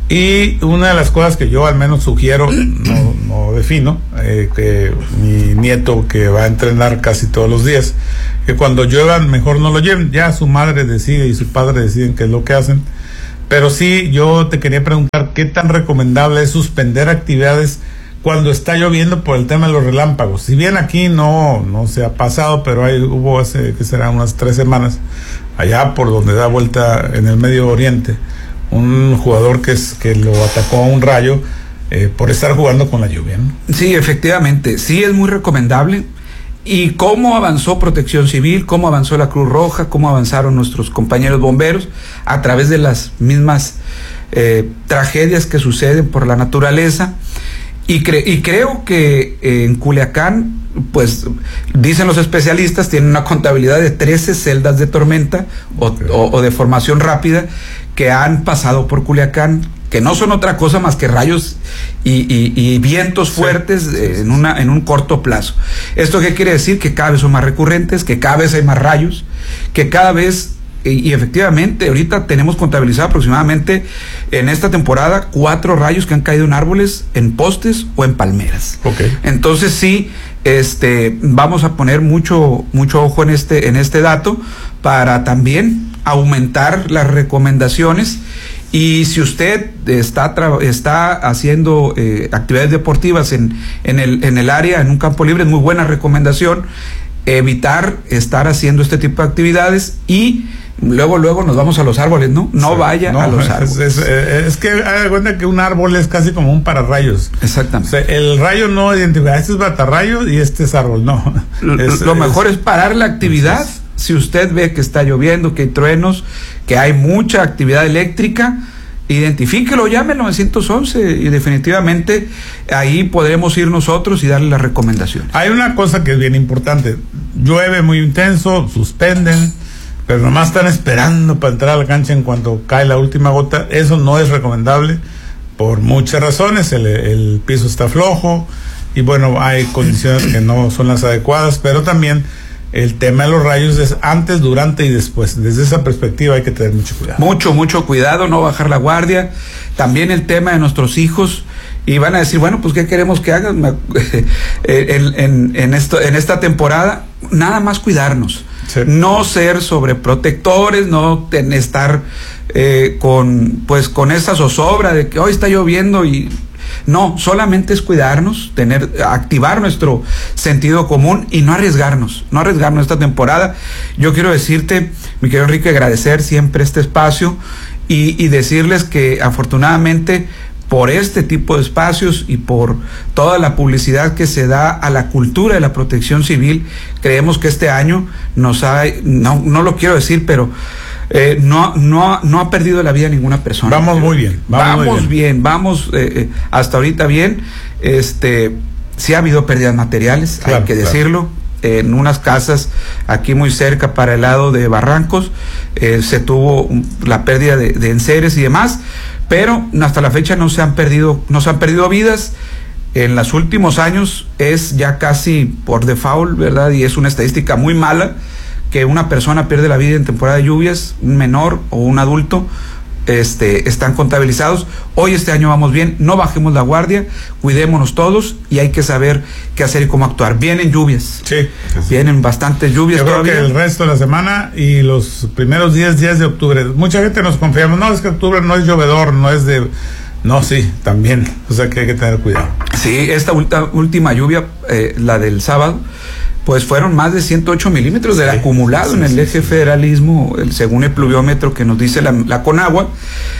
Y una de las cosas que yo al menos sugiero, no, no defino, eh, que mi nieto que va a entrenar casi todos los días, que cuando lluevan mejor no lo lleven, ya su madre decide y su padre deciden qué es lo que hacen. Pero sí, yo te quería preguntar qué tan recomendable es suspender actividades cuando está lloviendo por el tema de los relámpagos. Si bien aquí no, no se ha pasado, pero hay, hubo hace, que será unas tres semanas, allá por donde da vuelta en el Medio Oriente, un jugador que es que lo atacó a un rayo eh, por estar jugando con la lluvia, ¿no? Sí, efectivamente, sí es muy recomendable. Y cómo avanzó Protección Civil, cómo avanzó la Cruz Roja, cómo avanzaron nuestros compañeros bomberos a través de las mismas eh, tragedias que suceden por la naturaleza. Y, cre y creo que eh, en Culiacán, pues dicen los especialistas, tienen una contabilidad de trece celdas de tormenta o, okay. o, o de formación rápida que han pasado por Culiacán, que no son otra cosa más que rayos y, y, y vientos fuertes sí, sí, sí, en, una, en un corto plazo. ¿Esto qué quiere decir? Que cada vez son más recurrentes, que cada vez hay más rayos, que cada vez... Y, y efectivamente, ahorita tenemos contabilizado aproximadamente en esta temporada cuatro rayos que han caído en árboles, en postes o en palmeras. Okay. Entonces sí, este, vamos a poner mucho, mucho ojo en este, en este dato para también aumentar las recomendaciones. Y si usted está está haciendo eh, actividades deportivas en, en el, en el área, en un campo libre, es muy buena recomendación evitar estar haciendo este tipo de actividades y luego luego nos vamos a los árboles, ¿no? No sí, vaya no, a los árboles. Es, es, es que haga cuenta que un árbol es casi como un pararrayos. Exactamente. O sea, el rayo no identifica, este es batarrayo y este es árbol, no. Es, lo mejor es, es parar la actividad. Es, si usted ve que está lloviendo, que hay truenos, que hay mucha actividad eléctrica, identifíquelo, llame al nueve once y definitivamente ahí podremos ir nosotros y darle las recomendaciones. Hay una cosa que es bien importante, llueve muy intenso, suspenden, pero nomás están esperando para entrar a la cancha en cuanto cae la última gota. Eso no es recomendable por muchas razones. El, el piso está flojo y bueno, hay condiciones que no son las adecuadas, pero también el tema de los rayos es antes, durante y después. Desde esa perspectiva hay que tener mucho cuidado. Mucho, mucho cuidado, no bajar la guardia. También el tema de nuestros hijos. Y van a decir, bueno, pues ¿qué queremos que hagan? en, en, en, esto, en esta temporada, nada más cuidarnos. Sí. No ser sobreprotectores, no ten, estar eh, con, pues, con esa zozobra de que hoy está lloviendo y... No, solamente es cuidarnos, tener, activar nuestro sentido común y no arriesgarnos, no arriesgarnos esta temporada. Yo quiero decirte, mi querido Enrique, agradecer siempre este espacio y, y decirles que afortunadamente por este tipo de espacios y por toda la publicidad que se da a la cultura de la protección civil, creemos que este año nos ha, no, no lo quiero decir, pero Eh, no, no, no ha perdido la vida ninguna persona. Vamos muy bien. Vamos, vamos muy bien. bien, vamos eh, eh, hasta ahorita bien. Este, sí ha habido pérdidas materiales, claro, hay que decirlo. Claro. Eh, en unas casas aquí muy cerca para el lado de Barrancos eh, se tuvo un, la pérdida de, de enseres y demás, pero hasta la fecha no se han perdido, no se han perdido vidas. En los últimos años es ya casi por default, ¿verdad? Y es una estadística muy mala que una persona pierde la vida en temporada de lluvias, un menor o un adulto, este, están contabilizados. Hoy este año vamos bien, no bajemos la guardia, cuidémonos todos y hay que saber qué hacer y cómo actuar. Vienen lluvias, sí, sí. vienen bastantes lluvias. Yo creo todavía. que el resto de la semana y los primeros diez días de octubre, mucha gente nos confiamos, no, es que octubre no es llovedor, no es de... No, sí, también, o sea que hay que tener cuidado. Sí, esta ulta, última lluvia, eh, la del sábado, pues fueron más de ciento ocho milímetros del sí, acumulado sí, en el sí, eje sí. federalismo, el, según el pluviómetro que nos dice la, la Conagua,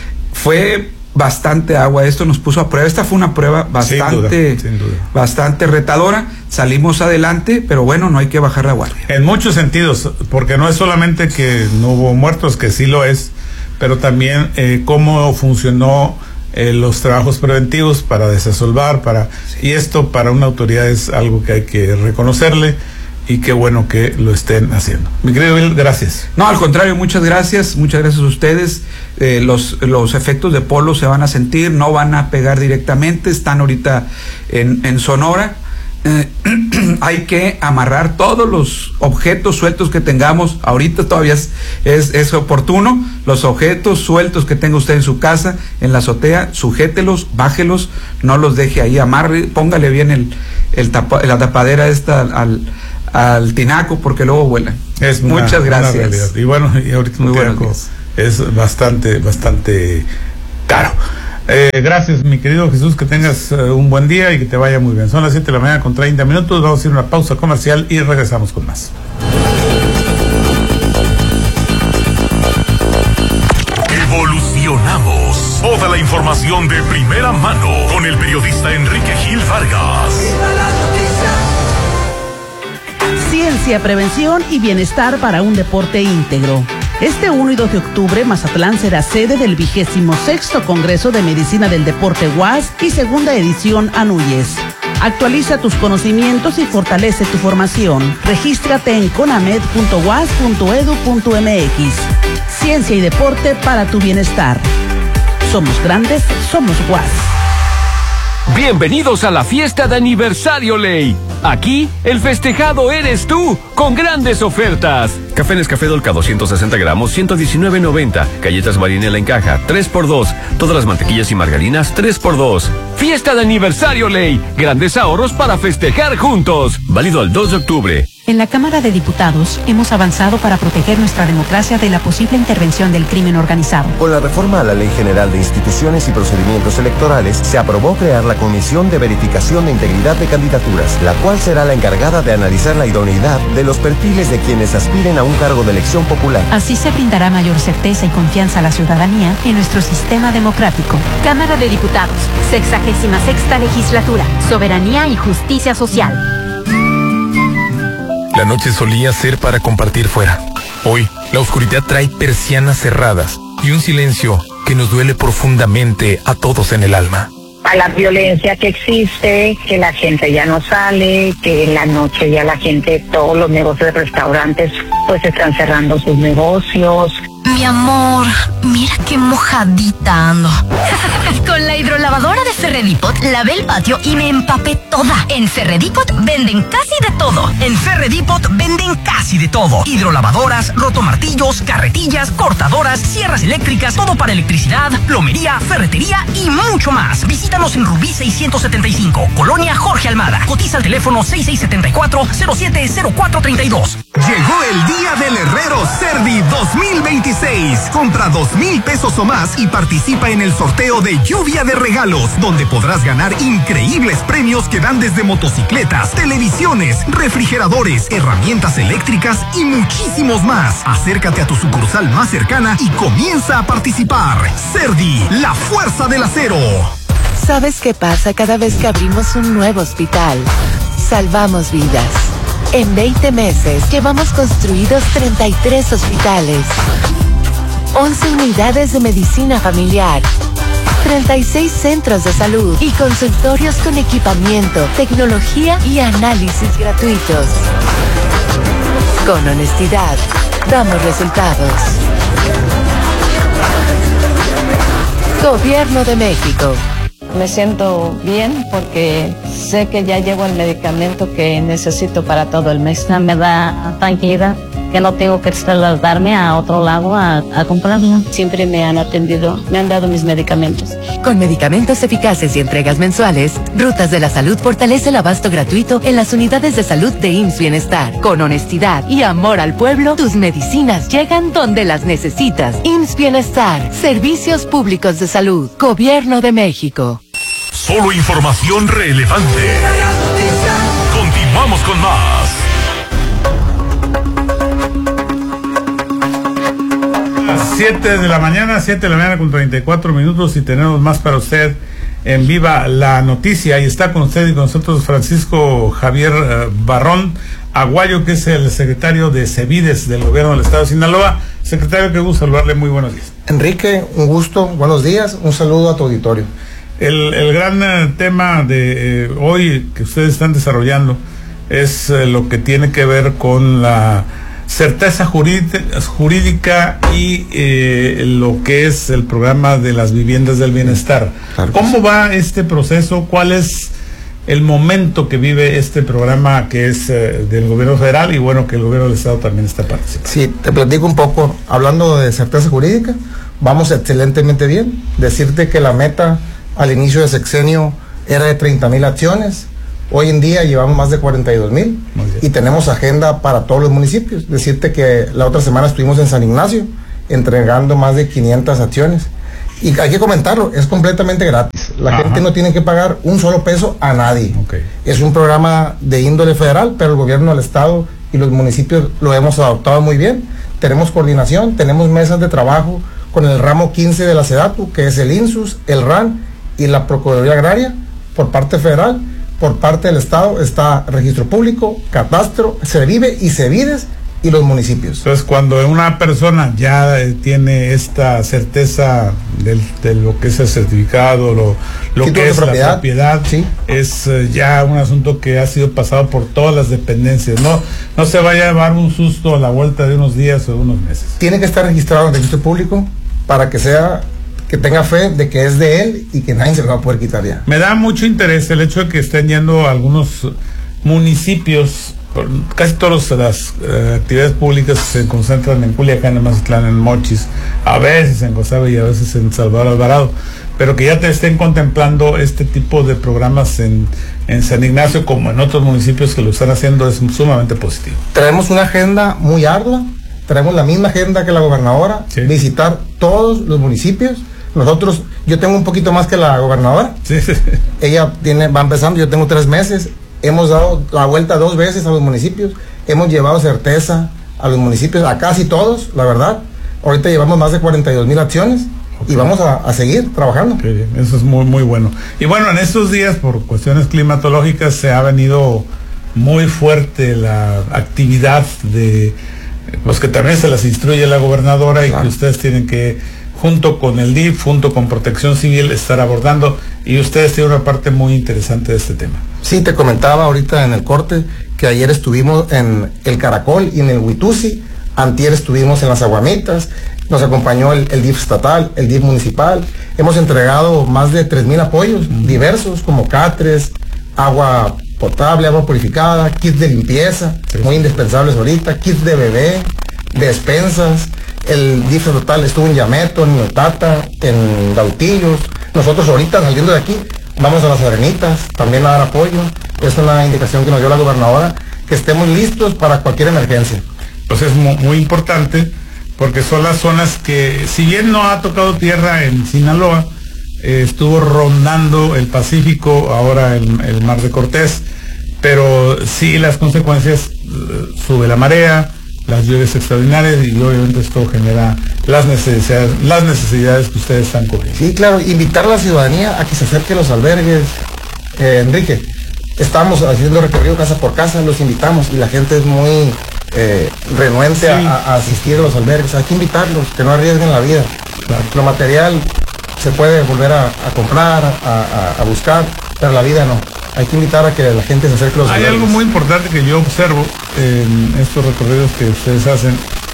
fue bastante agua. Esto nos puso a prueba. Esta fue una prueba bastante, sin duda, sin duda. bastante retadora. Salimos adelante, pero bueno, no hay que bajar la guardia. En muchos sentidos, porque no es solamente que no hubo muertos, que sí lo es, pero también eh, cómo funcionó Eh, los trabajos preventivos para desasolvar, para sí. y esto para una autoridad es algo que hay que reconocerle y qué bueno que lo estén haciendo. Mi querido Bill, gracias. No, al contrario, muchas gracias, muchas gracias a ustedes. Eh, los, los efectos de polo se van a sentir, no van a pegar directamente, están ahorita en, en Sonora, eh, hay que amarrar todos los objetos sueltos que tengamos. Ahorita todavía es, es, es oportuno. Los objetos sueltos que tenga usted en su casa, en la azotea, sujételos, bájelos, no los deje ahí, amarre, póngale bien el, el tapa, la tapadera esta al, al tinaco, porque luego vuelan. Es Muchas una, gracias. Una realidad. Y bueno, y ahorita un tinaco es bastante, bastante caro. Eh, gracias, mi querido Jesús, que tengas uh, un buen día y que te vaya muy bien. Son las siete de la mañana con treinta minutos, vamos a ir a una pausa comercial y regresamos con más. Evolucionamos. Toda la información de primera mano con el periodista Enrique Gil Vargas. Ciencia, prevención y bienestar para un deporte íntegro. Este uno y dos de octubre, Mazatlán será sede del vigésimo sexto Congreso de Medicina del Deporte U A S y segunda edición ANUYES. Actualiza tus conocimientos y fortalece tu formación. Regístrate en conamed punto u a s punto edu punto m x. Ciencia y deporte para tu bienestar. Somos grandes, somos U A S. Bienvenidos a la fiesta de aniversario Ley. Aquí, el festejado eres tú, con grandes ofertas. Café Nescafé Dolca doscientos sesenta gramos, ciento diecinueve noventa. Galletas Marinela en caja, tres por dos. Todas las mantequillas y margarinas, tres por dos. Fiesta de aniversario Ley. Grandes ahorros para festejar juntos. Válido al dos de octubre. En la Cámara de Diputados hemos avanzado para proteger nuestra democracia de la posible intervención del crimen organizado. Con la reforma a la Ley General de Instituciones y Procedimientos Electorales, se aprobó crear la Comisión de Verificación de Integridad de Candidaturas, la cual será la encargada de analizar la idoneidad de los perfiles de quienes aspiren a un cargo de elección popular. Así se brindará mayor certeza y confianza a la ciudadanía en nuestro sistema democrático. Cámara de Diputados, sexagésima sexta legislatura, soberanía y justicia social. La noche solía ser para compartir fuera. Hoy, la oscuridad trae persianas cerradas y un silencio que nos duele profundamente a todos en el alma. A la violencia que existe, que la gente ya no sale, que en la noche ya la gente, todos los negocios de restaurantes, pues están cerrando sus negocios. Mi amor, mira qué mojadita ando. Con la hidrolavadora de Ferredipot lavé el patio y me empapé toda. En Ferredipot venden casi de todo. En Ferredipot venden casi de todo. Hidrolavadoras, rotomartillos, carretillas, cortadoras, sierras eléctricas, todo para electricidad, plomería, ferretería y mucho más. Visítanos en Rubí seiscientos setenta y cinco, Colonia Jorge Almada. Cotiza al teléfono seis seis siete cuatro, cero siete cero cuatro tres dos. Llegó el día del Herrero Cerdi dos mil veintiséis. Compra dos mil pesos o más y participa en el sorteo de Lluvia de Regalos, donde podrás ganar increíbles premios que dan desde motocicletas, televisiones, refrigeradores, herramientas eléctricas y muchísimos más. Acércate a tu sucursal más cercana y comienza a participar. Cerdi, la fuerza del acero. ¿Sabes qué pasa cada vez que abrimos un nuevo hospital? Salvamos vidas. En veinte meses llevamos construidos treinta y tres hospitales, once unidades de medicina familiar, treinta y seis centros de salud y consultorios con equipamiento, tecnología y análisis gratuitos. Con honestidad, damos resultados. Gobierno de México. Me siento bien porque sé que ya llevo el medicamento que necesito para todo el mes. Me da tranquilidad que no tengo que trasladarme a otro lado a, a comprarlo. Siempre me han atendido, me han dado mis medicamentos. Con medicamentos eficaces y entregas mensuales, Rutas de la Salud fortalece el abasto gratuito en las unidades de salud de I M S S Bienestar. Con honestidad y amor al pueblo, tus medicinas llegan donde las necesitas. I M S S Bienestar, Servicios Públicos de Salud, Gobierno de México. Solo información relevante. Continuamos con más. siete de la mañana, siete de la mañana con treinta y cuatro minutos y tenemos más para usted en Viva la Noticia. Y está con usted y con nosotros Francisco Javier uh, Barrón Aguayo, que es el secretario de CEBIDES del gobierno del estado de Sinaloa. Secretario, qué gusto saludarle, muy buenos días. Enrique, un gusto, buenos días, un saludo a tu auditorio. El, el gran uh, tema de eh, hoy que ustedes están desarrollando es uh, lo que tiene que ver con la certeza jurídica, jurídica y eh, lo que es el programa de las viviendas del bienestar. Claro. ¿Cómo va este proceso? ¿Cuál es el momento que vive este programa que es eh, del gobierno federal y bueno, que el gobierno del estado también está participando. Sí, te platico un poco, hablando de certeza jurídica, vamos excelentemente bien. Decirte que la meta al inicio de sexenio era de treinta mil acciones, hoy en día llevamos más de cuarenta y dos mil y tenemos agenda para todos los municipios. Decirte que la otra semana estuvimos en San Ignacio entregando más de quinientas acciones. Y hay que comentarlo, es completamente gratis. La Ajá. gente no tiene que pagar un solo peso a nadie. Okay. Es un programa de índole federal, pero el gobierno del estado y los municipios lo hemos adoptado muy bien. Tenemos coordinación, tenemos mesas de trabajo con el ramo quince de la SEDATU, que es el INSUS, el R A N y la Procuraduría Agraria, por parte federal. Por parte del estado está Registro Público, Catastro, SEVIVE y SEVIDES, y los municipios. Entonces, cuando una persona ya eh, tiene esta certeza del, de lo que es el certificado, lo, lo que es propiedad, la propiedad, ¿sí? es eh, ya un asunto que ha sido pasado por todas las dependencias. No, no se vaya a llevar un susto a la vuelta de unos días o de unos meses. Tiene que estar registrado en el registro público para que sea, que tenga fe de que es de él y que nadie se lo va a poder quitar ya. Me da mucho interés el hecho de que estén yendo a algunos municipios. Casi todas las uh, actividades públicas se concentran en Culiacán, en Mazatlán, en Mochis, a veces en Guasave y a veces en Salvador Alvarado, pero que ya te estén contemplando este tipo de programas en, en San Ignacio como en otros municipios que lo están haciendo es sumamente positivo. Traemos una agenda muy ardua, traemos la misma agenda que la gobernadora, ¿sí? visitar todos los municipios. Nosotros, yo tengo un poquito más que la gobernadora, sí, sí. ella tiene, va empezando, yo tengo tres meses. Hemos dado la vuelta dos veces a los municipios, hemos llevado certeza a los municipios, a casi todos, la verdad. Ahorita llevamos más de cuarenta y dos mil acciones okay. y vamos a, a seguir trabajando. Okay, bien. Eso es muy, muy bueno. Y bueno, en estos días, por cuestiones climatológicas, se ha venido muy fuerte la actividad de los que también se las instruye la gobernadora claro. y que ustedes tienen que, junto con el D I F, junto con Protección Civil, estar abordando, y ustedes tienen una parte muy interesante de este tema. Sí, te comentaba ahorita en el corte que ayer estuvimos en el Caracol y en el Huitusi, antier estuvimos en las Aguamitas, nos acompañó el, el D I F estatal, el D I F municipal, hemos entregado más de tres mil apoyos mm. diversos, como catres, agua potable, agua purificada, kits de limpieza, sí. muy indispensables ahorita, kits de bebé, despensas. El D I F estatal estuvo en Yameto, en Miotata, en Gautillos. Nosotros ahorita saliendo de aquí vamos a las Arenitas también a dar apoyo. Es una indicación que nos dio la gobernadora, que estemos listos para cualquier emergencia. Pues es muy, muy importante, porque son las zonas que, si bien no ha tocado tierra en Sinaloa, eh, estuvo rondando el Pacífico, ahora el, el Mar de Cortés, pero sí las consecuencias, uh, sube la marea, las lluvias extraordinarias, y obviamente esto genera las necesidades, las necesidades que ustedes están cubriendo. Sí, claro, invitar a la ciudadanía a que se acerque a los albergues. eh, Enrique, estamos haciendo recorrido casa por casa, los invitamos, y la gente es muy eh, renuente sí. a, a asistir a los albergues. Hay que invitarlos, que no arriesguen la vida. Claro. Lo material se puede volver a, a comprar, a, a, a buscar, pero la vida no. Hay que invitar a que la gente se acerque a los Hay albergues. Algo muy importante que yo observo en estos recorridos que ustedes hacen,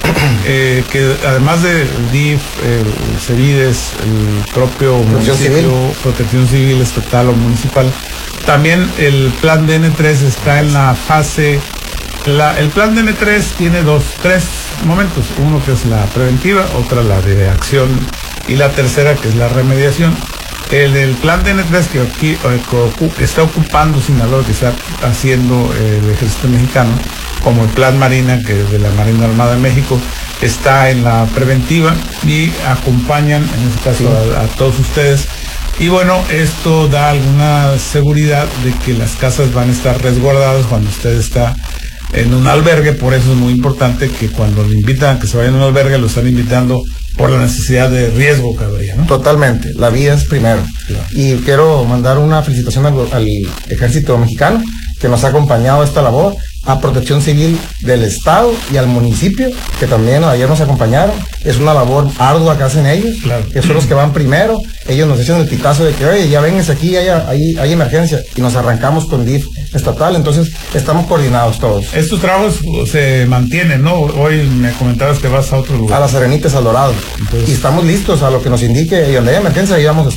eh, que además del D I F, el SEVIDES, el propio Protección municipio, Civil. Protección Civil estatal o municipal, también el plan de N tres está en la fase, la, el plan de N tres tiene dos, tres momentos, uno que es la preventiva, otra la de acción y la tercera que es la remediación. El, el plan de N tres que aquí eh, que está ocupando Sinaloa, que está haciendo el ejército mexicano, como el plan Marina, que es de la Marina Armada de México, está en la preventiva y acompañan en este caso sí. a, a todos ustedes. Y bueno, esto da alguna seguridad de que las casas van a estar resguardadas cuando usted está en un albergue. Por eso es muy importante que cuando le invitan a que se vayan a un albergue, lo están invitando por la necesidad de riesgo que habría, ¿no? Totalmente, la vida es primero. Claro. Y quiero mandar una felicitación al, al ejército mexicano que nos ha acompañado a esta labor, a Protección Civil del Estado y al municipio, que también ayer nos acompañaron. Es una labor ardua que hacen ellos, claro. que son los que van primero. Ellos nos echan el pitazo de que, oye, ya vénganse aquí, hay, hay, hay emergencia, y nos arrancamos con D I F estatal. Entonces estamos coordinados todos. Estos trabajos se mantienen, ¿no? Hoy me comentabas que vas a otro lugar. A las Arenitas, al Dorado. Entonces, y estamos listos a lo que nos indique, y donde hay emergencia ahí vamos a estar.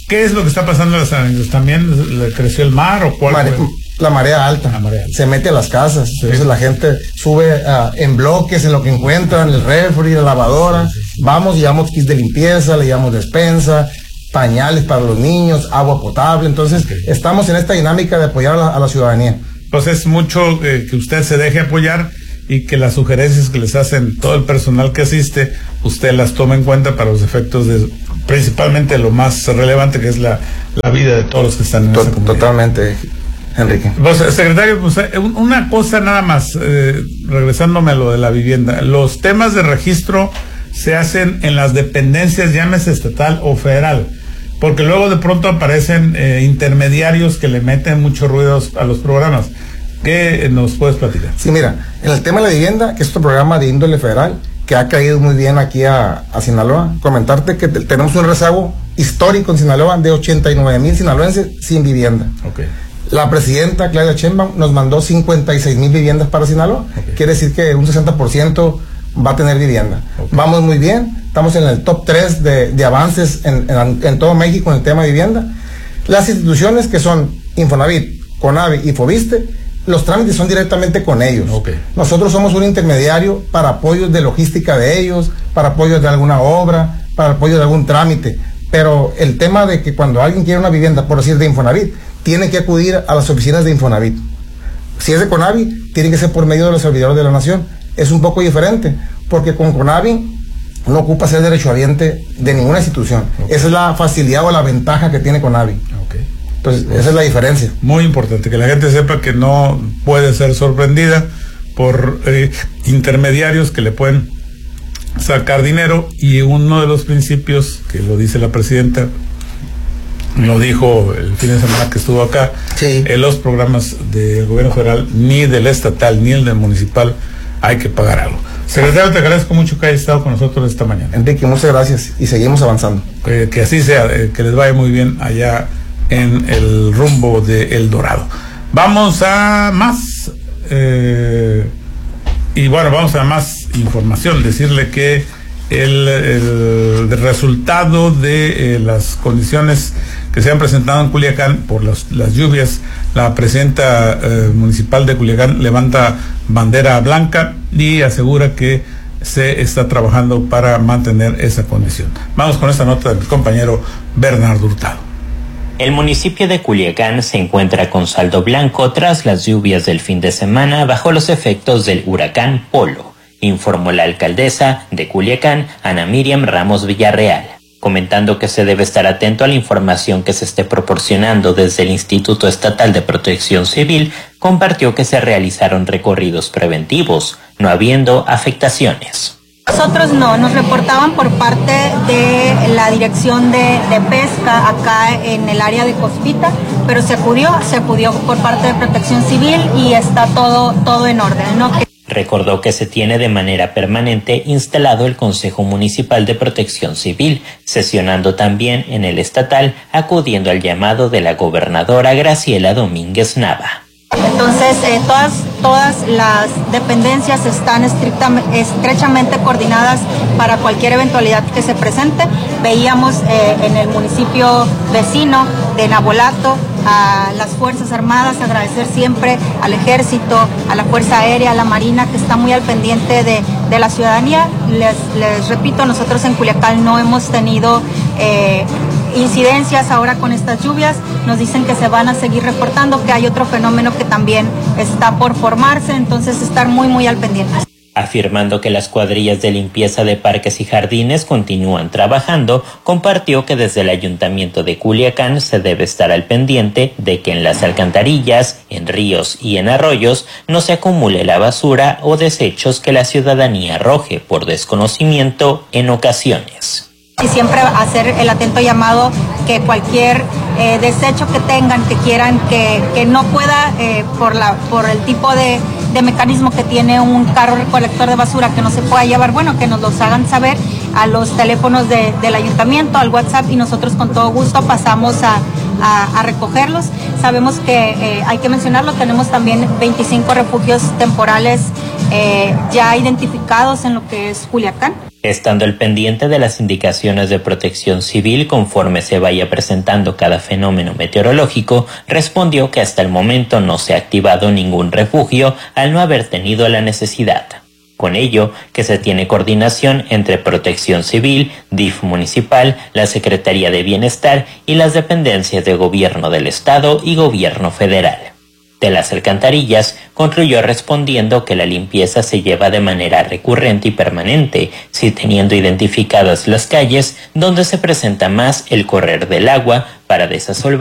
¿Qué es lo que está pasando en las avenidas? ¿También le creció el mar o cuál? Mare, la marea alta. La marea alta. Se mete a las casas. Sí. Entonces la gente sube uh, en bloques en lo que encuentran, el refri, la lavadora. Sí, sí. Vamos, llevamos kits de limpieza, le llevamos despensa, pañales para los niños, agua potable. Entonces okay. estamos en esta dinámica de apoyar a la, a la ciudadanía. Pues es mucho eh, que usted se deje apoyar y que las sugerencias que les hacen todo el personal que asiste, usted las tome en cuenta para los efectos de, principalmente lo más relevante que es la, la vida de todos los que están en Tot- esa comunidad. Totalmente, Enrique. Pues, secretario, pues una cosa nada más, eh, regresándome a lo de la vivienda, los temas de registro se hacen en las dependencias, llámese estatal o federal, porque luego de pronto aparecen eh, intermediarios que le meten muchos ruidos a los programas. ¿Qué nos puedes platicar? Sí, mira, en el tema de la vivienda, que es otro programa de índole federal, que ha caído muy bien aquí a, a Sinaloa, comentarte que te, tenemos un rezago histórico en Sinaloa de ochenta y nueve mil sinaloenses sin vivienda. Okay. La presidenta Claudia Sheinbaum nos mandó cincuenta y seis mil viviendas para Sinaloa. Okay. Quiere decir que un sesenta por ciento va a tener vivienda. Okay. Vamos muy bien, estamos en el top tres de, de avances en, en, en todo México en el tema de vivienda. Las instituciones que son Infonavit, CONAVI y Fobiste, los trámites son directamente con ellos. Okay. Nosotros somos un intermediario para apoyos de logística de ellos, para apoyos de alguna obra, para apoyo de algún trámite. Pero el tema de que cuando alguien quiere una vivienda, por decir de Infonavit, tiene que acudir a las oficinas de Infonavit. Si es de CONAVI, tiene que ser por medio de los servidores de la nación. Es un poco diferente, porque con CONAVI no ocupa ser derechohabiente de ninguna institución. Okay. Esa es la facilidad o la ventaja que tiene CONAVI. Okay. Entonces, esa es la diferencia. Muy importante, que la gente sepa que no puede ser sorprendida por eh, intermediarios que le pueden sacar dinero, y uno de los principios, que lo dice la presidenta, lo dijo el fin de semana que estuvo acá, sí. En los programas del gobierno federal, ni del estatal, ni el del municipal, hay que pagar algo. Secretario, te agradezco mucho que hayas estado con nosotros esta mañana. Enrique, muchas gracias, y seguimos avanzando. Que, que así sea, eh, que les vaya muy bien allá en el rumbo de El Dorado. Vamos a más eh, y bueno, vamos a más información. Decirle que el, el, el resultado de eh, las condiciones que se han presentado en Culiacán por los, las lluvias, la presidenta eh, municipal de Culiacán levanta bandera blanca y asegura que se está trabajando para mantener esa condición. Vamos con esta nota del compañero Bernardo Hurtado. El municipio de Culiacán se encuentra con saldo blanco tras las lluvias del fin de semana bajo los efectos del huracán Polo, informó la alcaldesa de Culiacán, Ana Miriam Ramos Villarreal, comentando que se debe estar atento a la información que se esté proporcionando desde el Instituto Estatal de Protección Civil. Compartió que se realizaron recorridos preventivos, no habiendo afectaciones. Nosotros no, nos reportaban por parte de la dirección de, de pesca acá en el área de Cospita, pero se acudió, se acudió por parte de Protección Civil y está todo, todo en orden, ¿no? Recordó que se tiene de manera permanente instalado el Consejo Municipal de Protección Civil, sesionando también en el estatal, acudiendo al llamado de la gobernadora Graciela Domínguez Nava. Entonces, eh, todas, todas las dependencias están estrechamente coordinadas para cualquier eventualidad que se presente. Veíamos eh, en el municipio vecino de Nabolato a las Fuerzas Armadas, agradecer siempre al Ejército, a la Fuerza Aérea, a la Marina, que está muy al pendiente de, de la ciudadanía. Les, les repito, nosotros en Culiacán no hemos tenido eh, incidencias ahora con estas lluvias. Nos dicen que se van a seguir reportando, que hay otro fenómeno que también está por formarse, entonces estar muy muy al pendiente. Afirmando que las cuadrillas de limpieza de parques y jardines continúan trabajando, compartió que desde el Ayuntamiento de Culiacán se debe estar al pendiente de que en las alcantarillas, en ríos y en arroyos no se acumule la basura o desechos que la ciudadanía arroje por desconocimiento en ocasiones. Y siempre hacer el atento llamado que cualquier eh, desecho que tengan, que quieran, que, que no pueda, eh, por la por el tipo de, de mecanismo que tiene un carro recolector de basura, que no se pueda llevar, bueno, que nos los hagan saber a los teléfonos de, del ayuntamiento, al WhatsApp, y nosotros con todo gusto pasamos a, a, a recogerlos. Sabemos que, eh, hay que mencionarlo, tenemos también veinticinco refugios temporales eh, ya identificados en lo que es Culiacán. Estando al pendiente de las indicaciones de protección civil conforme se vaya presentando cada fenómeno meteorológico, respondió que hasta el momento no se ha activado ningún refugio al no haber tenido la necesidad. Con ello, que se tiene coordinación entre Protección Civil, D I F municipal, la Secretaría de Bienestar y las dependencias de Gobierno del Estado y Gobierno Federal. De las alcantarillas, concluyó respondiendo que la limpieza se lleva de manera recurrente y permanente, sí teniendo identificadas las calles donde se presenta más el correr del agua para desasolvar